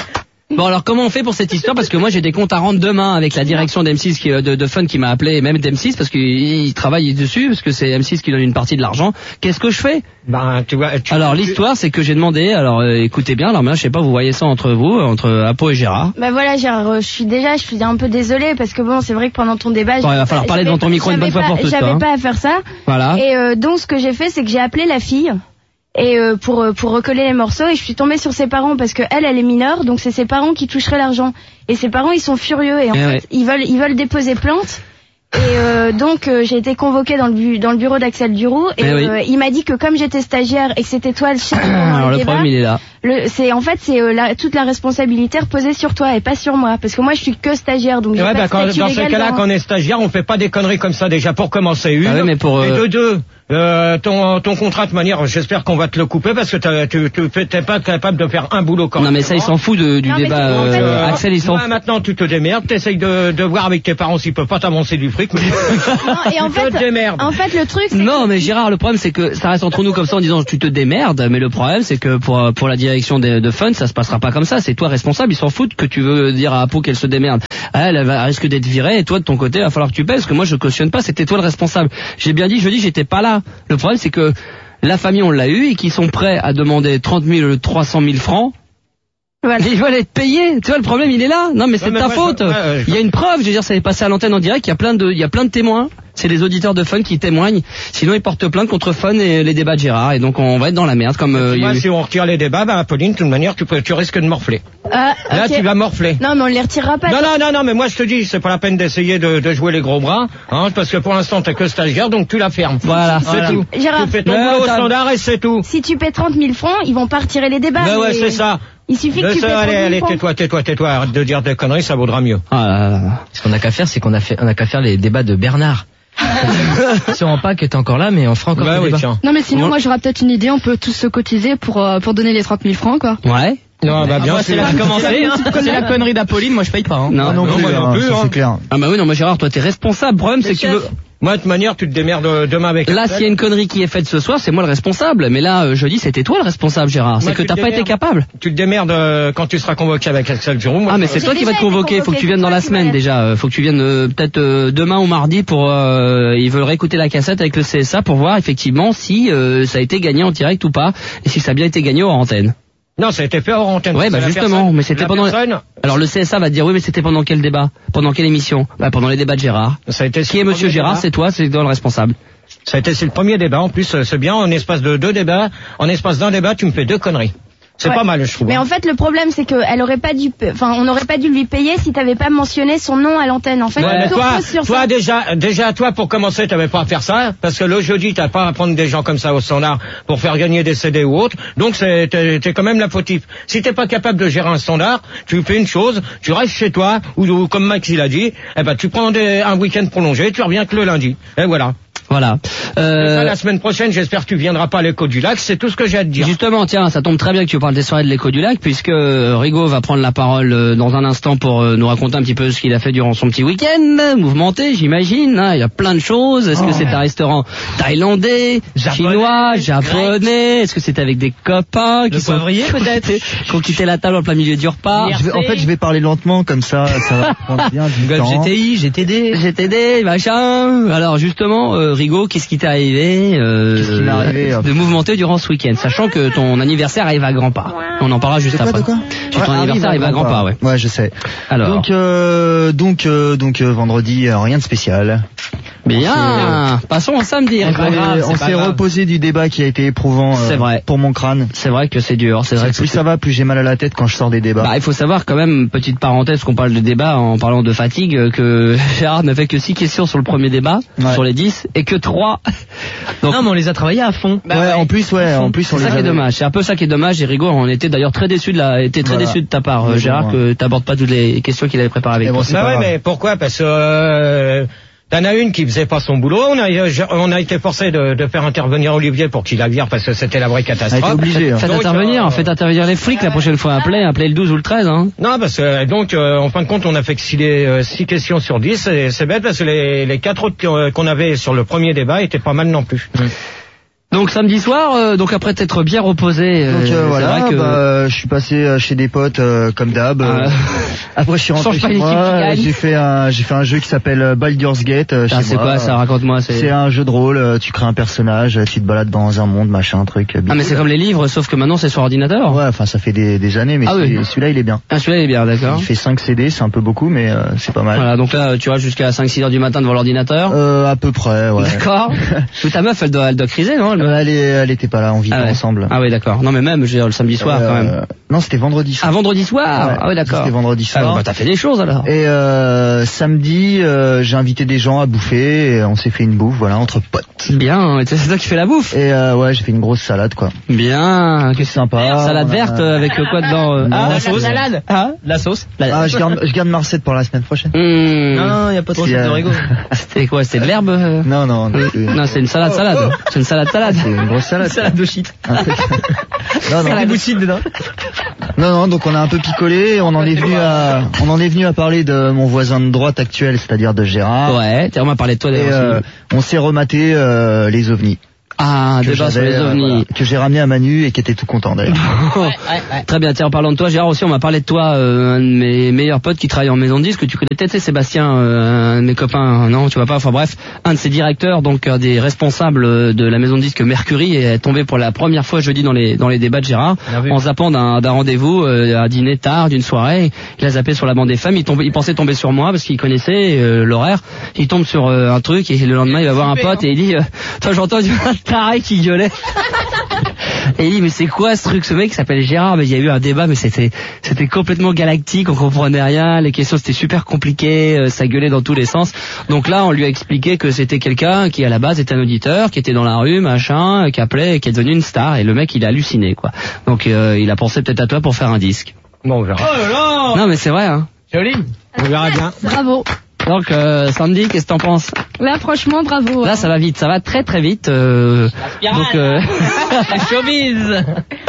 Bon alors comment on fait pour cette histoire parce que moi j'ai des comptes à rendre demain avec la direction d'M six qui, de, de Fun qui m'a appelé et même d'M six parce qu'ils travaillent dessus parce que c'est M six qui donne une partie de l'argent. Qu'est-ce que je fais? Ben tu vois. Tu, alors tu... l'histoire c'est que j'ai demandé alors euh, écoutez bien alors maintenant je sais pas vous voyez ça entre vous entre Apo et Gérard. Bah voilà Gérard, je suis déjà je suis un peu désolée parce que bon c'est vrai que pendant ton débat bon, il va falloir parler devant ton micro une bonne fois pour toutes. J'avais hein. pas à faire ça. Voilà. Et euh, donc ce que j'ai fait c'est que j'ai appelé la fille. et euh, pour euh, pour recoller les morceaux, et je suis tombée sur ses parents parce que elle elle est mineure, donc c'est ses parents qui toucheraient l'argent, et ses parents ils sont furieux et en Eh fait ouais. ils veulent ils veulent déposer plainte. Et euh, donc euh, j'ai été convoquée dans le bu- dans le bureau d'Axel Duroux et Eh oui. euh, il m'a dit que comme j'étais stagiaire et que c'était toi le chef pendant Alors le le débat, problème il est là. le, c'est en fait c'est euh, la, toute la responsabilité reposée sur toi et pas sur moi parce que moi je suis que stagiaire donc j'ai Ouais, pas bah, de quand, statut dans ce légal cas-là, dans- quand on est stagiaire, on fait pas des conneries comme ça déjà pour commencer une. Ah ouais, mais pour, Et euh, de deux, euh, ton, ton contrat de manière, j'espère qu'on va te le couper parce que t'as- tu tu fais- t'es pas capable de faire un boulot correctement. Non mais ça il s'en fout de, du Non, mais débat. c'est- en fait, euh, Axel il s'en Toi, fout. maintenant tu te démerdes, t'essayes de, de voir avec tes parents s'ils peuvent pas t'avancer du fric. Mais... Non, et en tu fait te démerdes. en fait le truc c'est Non mais Gérard, le problème c'est que ça reste entre nous comme ça en disant tu te démerdes, mais le problème c'est que pour pour la direction de, de Fun ça se passera pas comme ça, c'est toi responsable, ils s'en foutent que tu veux dire à Apo qu'elle se démerde. Elle, elle, va, elle risque d'être virée et toi de ton côté il va falloir que tu pèses, parce que moi je cautionne pas, c'était toi le responsable. J'ai bien dit, je dis j'étais pas là. Le problème c'est que la famille on l'a eu et qu'ils sont prêts à demander trente mille, trois cent mille francs. Voilà. Ils veulent être payés. Tu vois, le problème, il est là. Non, mais c'est Ouais, de mais ta moi, faute. je- ouais, ouais, je- Il y a une preuve. Je veux dire, ça est passé à l'antenne en direct. Il y a plein de, il y a plein de témoins. C'est les auditeurs de Fun qui témoignent. Sinon, ils portent plainte contre Fun et les débats de Gérard. Et donc, on va être dans la merde. Comme euh, il y a Moi, eu- si on retire les débats, bah, Pauline, de toute manière, tu, peux, tu risques de morfler. Ah, Là, ok. tu vas morfler. Non mais on les retirera pas. Non, non, non, non, mais moi je te dis, c'est pas la peine d'essayer de, de jouer les gros bras, hein, parce que pour l'instant t'es que stagiaire, donc tu la fermes. Voilà. C'est Voilà. tout. Gérard. Tu fais ton Ouais, boulot au t'as- standard et c'est tout. Si tu paies trente mille francs, ils vont pas retirer les débats. Mais ouais, mais c'est ça. Il suffit que Le tu paies seul, trente allez, mille allez, francs. tais-toi, tais-toi, tais-toi, arrête de dire des conneries, ça vaudra mieux. Ah là là là. Ce qu'on a qu'à faire, c'est qu'on a fait, on a qu'à faire les débats de Bernard. Sûrement pas que t'es encore là, mais on fera encore Bah des oui, débats. tiens. Non mais sinon Ouais. moi j'aurais peut-être une idée, on peut tous se cotiser pour euh, pour donner les trente mille francs quoi. Ouais. Non, bah bien Moi, sûr. c'est la, commencé, hein. C'est la connerie d'Apolline, moi je paye pas. Hein. Non, non, non, plus, moi non hein, plus, ça, hein. c'est clair. Ah bah oui, non, moi Gérard, toi t'es responsable. Le problème, c'est que tu veux. Moi, de toute manière, tu te démerdes euh, demain avec Là, Axel. s'il y a une connerie qui est faite ce soir, c'est moi le responsable. Mais là, euh, je dis, c'était toi le responsable, Gérard. C'est Moi, que tu t'as te pas été démerdes. capable. Tu te démerdes euh, quand tu seras convoqué avec Axel Duroux. Moi, Ah mais je- c'est toi J'ai qui vas te déjà été convoquer, faut que convoqué, tu viennes dans la c'est toi qui semaine vas déjà, Euh, faut que tu viennes euh, peut-être euh, demain ou mardi pour euh, ils veulent réécouter la cassette avec le C S A pour voir effectivement si euh, ça a été gagné en direct ou pas et si ça a bien été gagné hors antenne. Non, ça a été fait hors antenne. Ouais, bah C'est la justement, personne- mais c'était la pendant personne, Alors le C S A va te dire oui mais c'était pendant quel débat? Pendant quelle émission? Bah pendant les débats de Gérard. Ça a été Qui est monsieur Gérard? C'est toi, c'est toi le responsable. Ça a été c'est le premier débat. En plus, euh, c'est bien. En espace de deux débats, en espace d'un débat, tu me fais deux conneries. C'est Ouais. pas mal, je trouve. Mais hein. en fait, le problème, c'est que elle aurait pas dû, enfin, on n'aurait pas dû lui payer si t'avais pas mentionné son nom à l'antenne. En fait, Ouais, mais tout toi, repose sur toi ça. déjà, déjà toi pour commencer, t'avais pas à faire ça, parce que le jeudi, t'as pas à prendre des gens comme ça au standard pour faire gagner des C D ou autre. Donc c'est, t'es, t'es quand même la fautif. Si t'es pas capable de gérer un standard, tu fais une chose, tu restes chez toi, ou, ou comme Max il a dit, eh ben tu prends des, un week-end prolongé, tu reviens que le lundi. Et voilà. Voilà. Et ça, la semaine prochaine, j'espère que tu viendras pas à l'Écho du Lac. C'est tout ce que j'ai à te dire. Justement, tiens, ça tombe très bien que tu parles des soirées de l'Écho du Lac, puisque euh, Rigaud va prendre la parole euh, dans un instant pour euh, nous raconter un petit peu ce qu'il a fait durant son petit week-end, mouvementé, j'imagine. Hein, il y a plein de choses. Est-ce que c'est un restaurant thaïlandais, chinois, japonais? Est-ce que c'est avec des copains qui sont poivrier, peut-être qui ont quitté la table en plein milieu du repas? Je vais- en fait, je vais parler lentement, comme ça, ça va prendre bien du Golf temps. G T I, G T D. G T D, machin. Alors justement, euh, Rigaud, qu'est-ce qui t'est arrivé, euh, Qu'est-ce qui m'est arrivé, euh, de mouvementé durant ce week-end, sachant que ton anniversaire arrive à grands pas. On en parlera juste De quoi, après. de quoi Ton Ouais, anniversaire arrive à grands pas, ouais. Ouais, je sais. Alors. Donc, euh, donc, euh, donc, euh, vendredi, euh, rien de spécial. Bien. Passons au samedi. On s'est- on s'est reposé du débat qui a été éprouvant euh, C'est vrai. pour mon crâne. C'est vrai que c'est dur. C'est vrai que Plus c'est- ça va, plus j'ai mal à la tête quand je sors des débats. Bah, il faut savoir quand même, petite parenthèse, qu'on parle de débat en parlant de fatigue, euh, que Gérard n'a fait que six questions sur le premier débat, Ouais. sur les dix, et que trois. Donc, Non, mais on les a travaillés à fond. ouais, en plus, ouais, en plus, on c'est les ça qui est avait- dommage. C'est un peu ça qui est dommage. Et Rigaud, on était d'ailleurs très déçus de la, était très Voilà. déçus de ta part, euh, Mais Gérard, bon, que t'abordes pas toutes les questions qu'il avait préparées avec Mais toi. bon, c'est Bah pas ouais, grave. mais pourquoi? Parce que euh, t'en as une qui faisait pas son boulot. On a, on a été forcé de, de faire intervenir Olivier pour qu'il la vire parce que c'était la vraie On a été catastrophe. obligé. hein. Faites Donc, intervenir, euh, faites intervenir les flics la prochaine fois. Appelez, appelez le douze ou le treize, hein. Non, parce que donc euh, en fin de compte, on a fait que six, euh, six questions sur dix. Et c'est bête parce que les, les quatre autres qu'on- qu'on avait sur le premier débat étaient pas mal non plus. Donc samedi soir, euh, donc après t'être bien reposé, euh, Donc euh, c'est voilà, vrai que bah, je suis passé euh, chez des potes euh, comme d'hab. euh, Ah. Après je suis rentré Change pas chez l'équipe moi. qui euh, gagne. J'ai fait un, j'ai fait un jeu qui s'appelle euh, Baldur's Gate. euh, Ah, chez c'est moi. quoi ça? Raconte-moi. C'est C'est un jeu de rôle. euh, Tu crées un personnage, euh, tu te balades dans un monde, machin, truc. euh, Ah mais c'est comme les livres, sauf que maintenant c'est sur ordinateur. Ouais, enfin ça fait des, des années, mais Ah celui- oui. celui-là il est bien. Ah celui-là il est bien, d'accord. Il fait cinq C D, c'est un peu beaucoup, mais euh, c'est pas mal. Voilà, donc là tu vois jusqu'à cinq six heures du matin devant l'ordinateur. Euh, à peu près, ouais. D'accord. Mais ta meuf elle doit, elle doit criser, non? le... euh, elle, est, elle était pas là, on vit ah pas ouais. ensemble. Ah ouais, d'accord. Non mais même, je veux dire, le samedi soir euh, quand même. Non, c'était vendredi soir. Ah, vendredi soir. Ouais, ah ouais, d'accord. C'était vendredi soir. Ah, bah, t'as fait des choses alors. Et euh, samedi, euh, j'ai invité des gens à bouffer. Et on s'est fait une bouffe, voilà, entre potes. Bien. C'est toi qui fais la bouffe. Et euh, ouais, j'ai fait une grosse salade, quoi. Bien. C'est sympa. Salade verte euh, avec quoi dedans euh... Ah, la sauce. Salade. Ah, la sauce. Ah, je garde, je garde ma recette pour la semaine prochaine. Mmh. Non, non, y a pas trop de euh... rigolo. C'était quoi? C'était de l'herbe euh... Non, non. Non, non c'est une salade, salade. Oh, oh. C'est une salade, salade. C'est une grosse salade. Salade de shit. Non, non. Des bouts de shit dedans. Non, non, donc on a un peu picolé, on en est venu à, on en est venu à parler de mon voisin de droite actuel, c'est-à-dire de Gérard. Ouais, on m'a parlé de toi d'ailleurs. Et euh, on s'est rematé euh, les ovnis. Ah, déjà sur les ovnis. Euh, voilà, que j'ai ramené à Manu et qui était tout content d'ailleurs. ouais, ouais, ouais. Très bien, tiens, en parlant de toi, Gérard aussi, on m'a parlé de toi, euh, un de mes meilleurs potes qui travaille en maison de disque, que tu connais peut-être, c'est Sébastien, euh, un de mes copains, non, tu vois pas, enfin bref, un de ses directeurs, donc un des responsables de la maison de disque Mercury, est tombé pour la première fois jeudi dans les dans les débats de Gérard, en zappant d'un, d'un rendez-vous, euh, à dîner tard, d'une soirée, il a zappé sur la bande des femmes, il, tombe, il pensait tomber sur moi parce qu'il connaissait euh, l'horaire, il tombe sur euh, un truc et le lendemain il va voir un pote et il dit, euh, toi j'entends du taré qui gueulait. Et il dit mais c'est quoi ce truc, ce mec qui s'appelle Gérard, mais il y a eu un débat mais c'était c'était complètement galactique, on comprenait rien, les questions c'était super compliqué, euh, ça gueulait dans tous les sens. Donc là on lui a expliqué que c'était quelqu'un qui à la base était un auditeur, qui était dans la rue, machin, euh, qui appelait et qui est devenu une star, et le mec il a halluciné quoi. Donc euh, il a pensé peut-être à toi pour faire un disque. Bon on verra. Oh là là. Non mais c'est vrai hein. Joli. On verra bien. Bravo. Donc euh, Sandy, qu'est-ce que t'en penses? Là franchement bravo. Là ça va vite, ça va très très vite. Euh, donc euh... showbiz.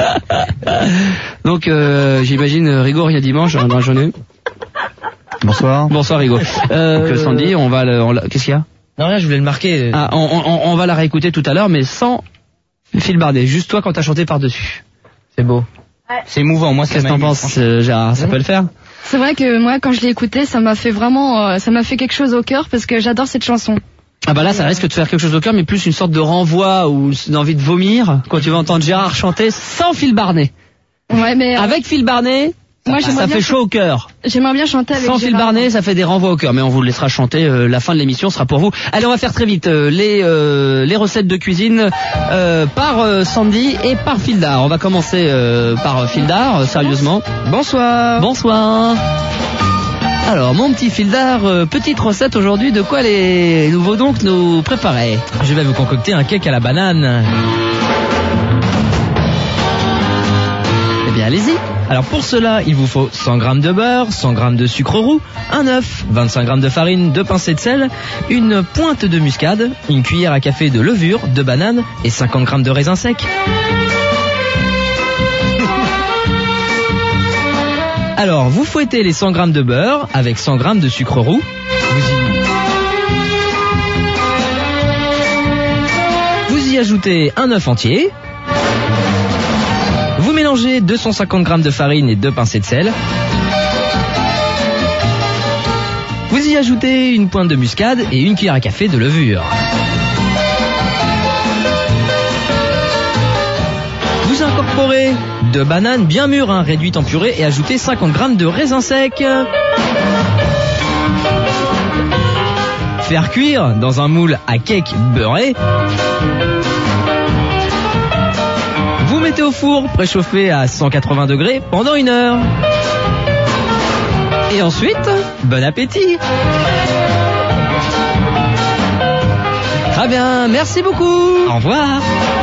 donc euh, j'imagine Rigo rien dimanche dans la journée. Bonsoir. Bonsoir Rigo. Euh, donc Sandy, on va le, on la... qu'est-ce qu'il y a? Non rien, je voulais le marquer. Ah, on, on, on va la réécouter tout à l'heure, mais sans Phil Bardet. Juste toi quand t'as chanté par dessus. C'est beau. Ouais. C'est émouvant. Moi, qu'est-ce que t'en penses, euh, Gérard? Ça peut le faire? C'est vrai que moi, quand je l'ai écouté, ça m'a fait vraiment, euh, ça m'a fait quelque chose au cœur parce que j'adore cette chanson. Ah bah là, ça risque de te faire quelque chose au cœur, mais plus une sorte de renvoi ou une envie de vomir quand tu vas entendre Gérard chanter sans Phil Barnet. Ouais, mais euh... avec Phil Barnet, moi, ça fait chaud au cœur. J'aimerais bien chanter avec Sans Gérard. Phil Barnet, ça fait des renvois au cœur, mais on vous le laissera chanter. Euh, la fin de l'émission sera pour vous. Allez, on va faire très vite euh, les euh, les recettes de cuisine euh, par euh, Sandy et par Fildar. On va commencer euh, par Fildar, euh, sérieusement. Bonsoir. Bonsoir. Alors, mon petit Fildar, euh, petite recette aujourd'hui. De quoi les nouveaux donc nous préparer? Je vais vous concocter un cake à la banane. Eh bien, allez-y. Alors pour cela, il vous faut cent grammes de beurre, cent grammes de sucre roux, un œuf, vingt-cinq grammes de farine, deux pincées de sel, une pointe de muscade, une cuillère à café de levure, de banane et cinquante grammes de raisins secs. Alors, vous fouettez les cent grammes de beurre avec cent grammes de sucre roux. Vous y... vous y ajoutez un œuf entier. Vous mélangez deux cent cinquante grammes de farine et deux pincées de sel. Vous y ajoutez une pointe de muscade et une cuillère à café de levure. Vous incorporez deux bananes bien mûres, hein, réduites en purée, et ajoutez cinquante grammes de raisins secs. Faire cuire dans un moule à cake beurré. Vous mettez au four préchauffé à cent quatre-vingts degrés pendant une heure. Et ensuite, bon appétit. Très bien, merci beaucoup. Au revoir.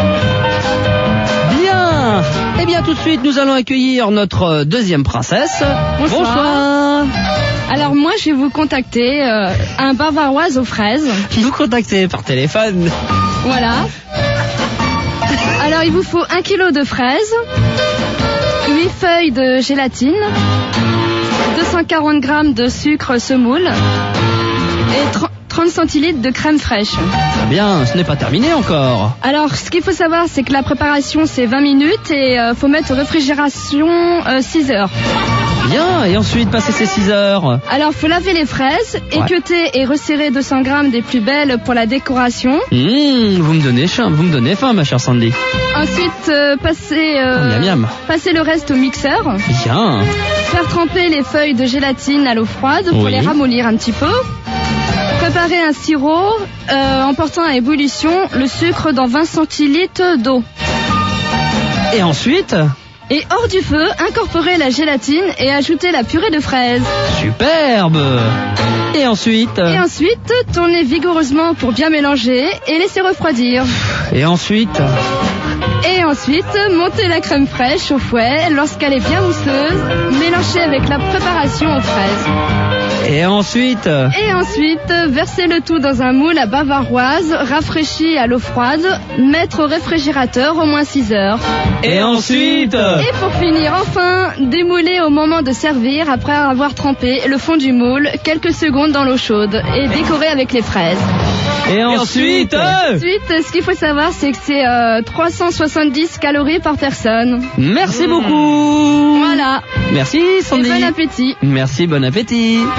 Bien. Eh bien, tout de suite, nous allons accueillir notre deuxième princesse. Bonsoir. Bonsoir. Alors moi, je vais vous contacter euh, un bavaroise aux fraises. Vous contactez par téléphone. Voilà. Alors, il vous faut un kilo de fraises, huit feuilles de gélatine, deux cent quarante grammes de sucre semoule et trente centilitres de crème fraîche. Très bien, ce n'est pas terminé encore. Alors, ce qu'il faut savoir, c'est que la préparation, c'est vingt minutes et euh, faut mettre en réfrigération euh, six heures. Bien, et ensuite, passer ces six heures. Alors, faut laver les fraises, ouais. Équeuter et resserrer deux cents grammes des plus belles pour la décoration. Mmh, vous me donnez faim, vous me donnez faim, ma chère Sandy. Ensuite, euh, passer, euh, miam, miam. passer le reste au mixeur. Bien. Faire tremper les feuilles de gélatine à l'eau froide pour oui. les ramollir un petit peu. Préparez un sirop euh, en portant à ébullition le sucre dans vingt centilitres d'eau. Et ensuite? Et hors du feu, incorporez la gélatine et ajoutez la purée de fraises. Superbe! Et ensuite? Et ensuite, tournez vigoureusement pour bien mélanger et laissez refroidir. Et ensuite? Et ensuite, montez la crème fraîche au fouet lorsqu'elle est bien mousseuse, mélangez avec la préparation aux fraises. Et ensuite? Et ensuite, versez le tout dans un moule à bavaroise, rafraîchi à l'eau froide, mettre au réfrigérateur au moins six heures. Et ensuite? Et pour finir, enfin, démouler au moment de servir après avoir trempé le fond du moule quelques secondes dans l'eau chaude et décorer avec les fraises. Et ensuite? Ensuite, ce qu'il faut savoir, c'est que c'est euh, trois cent soixante-dix calories par personne. Merci beaucoup. Voilà. Merci Sandy. Et bon appétit. Merci, bon appétit.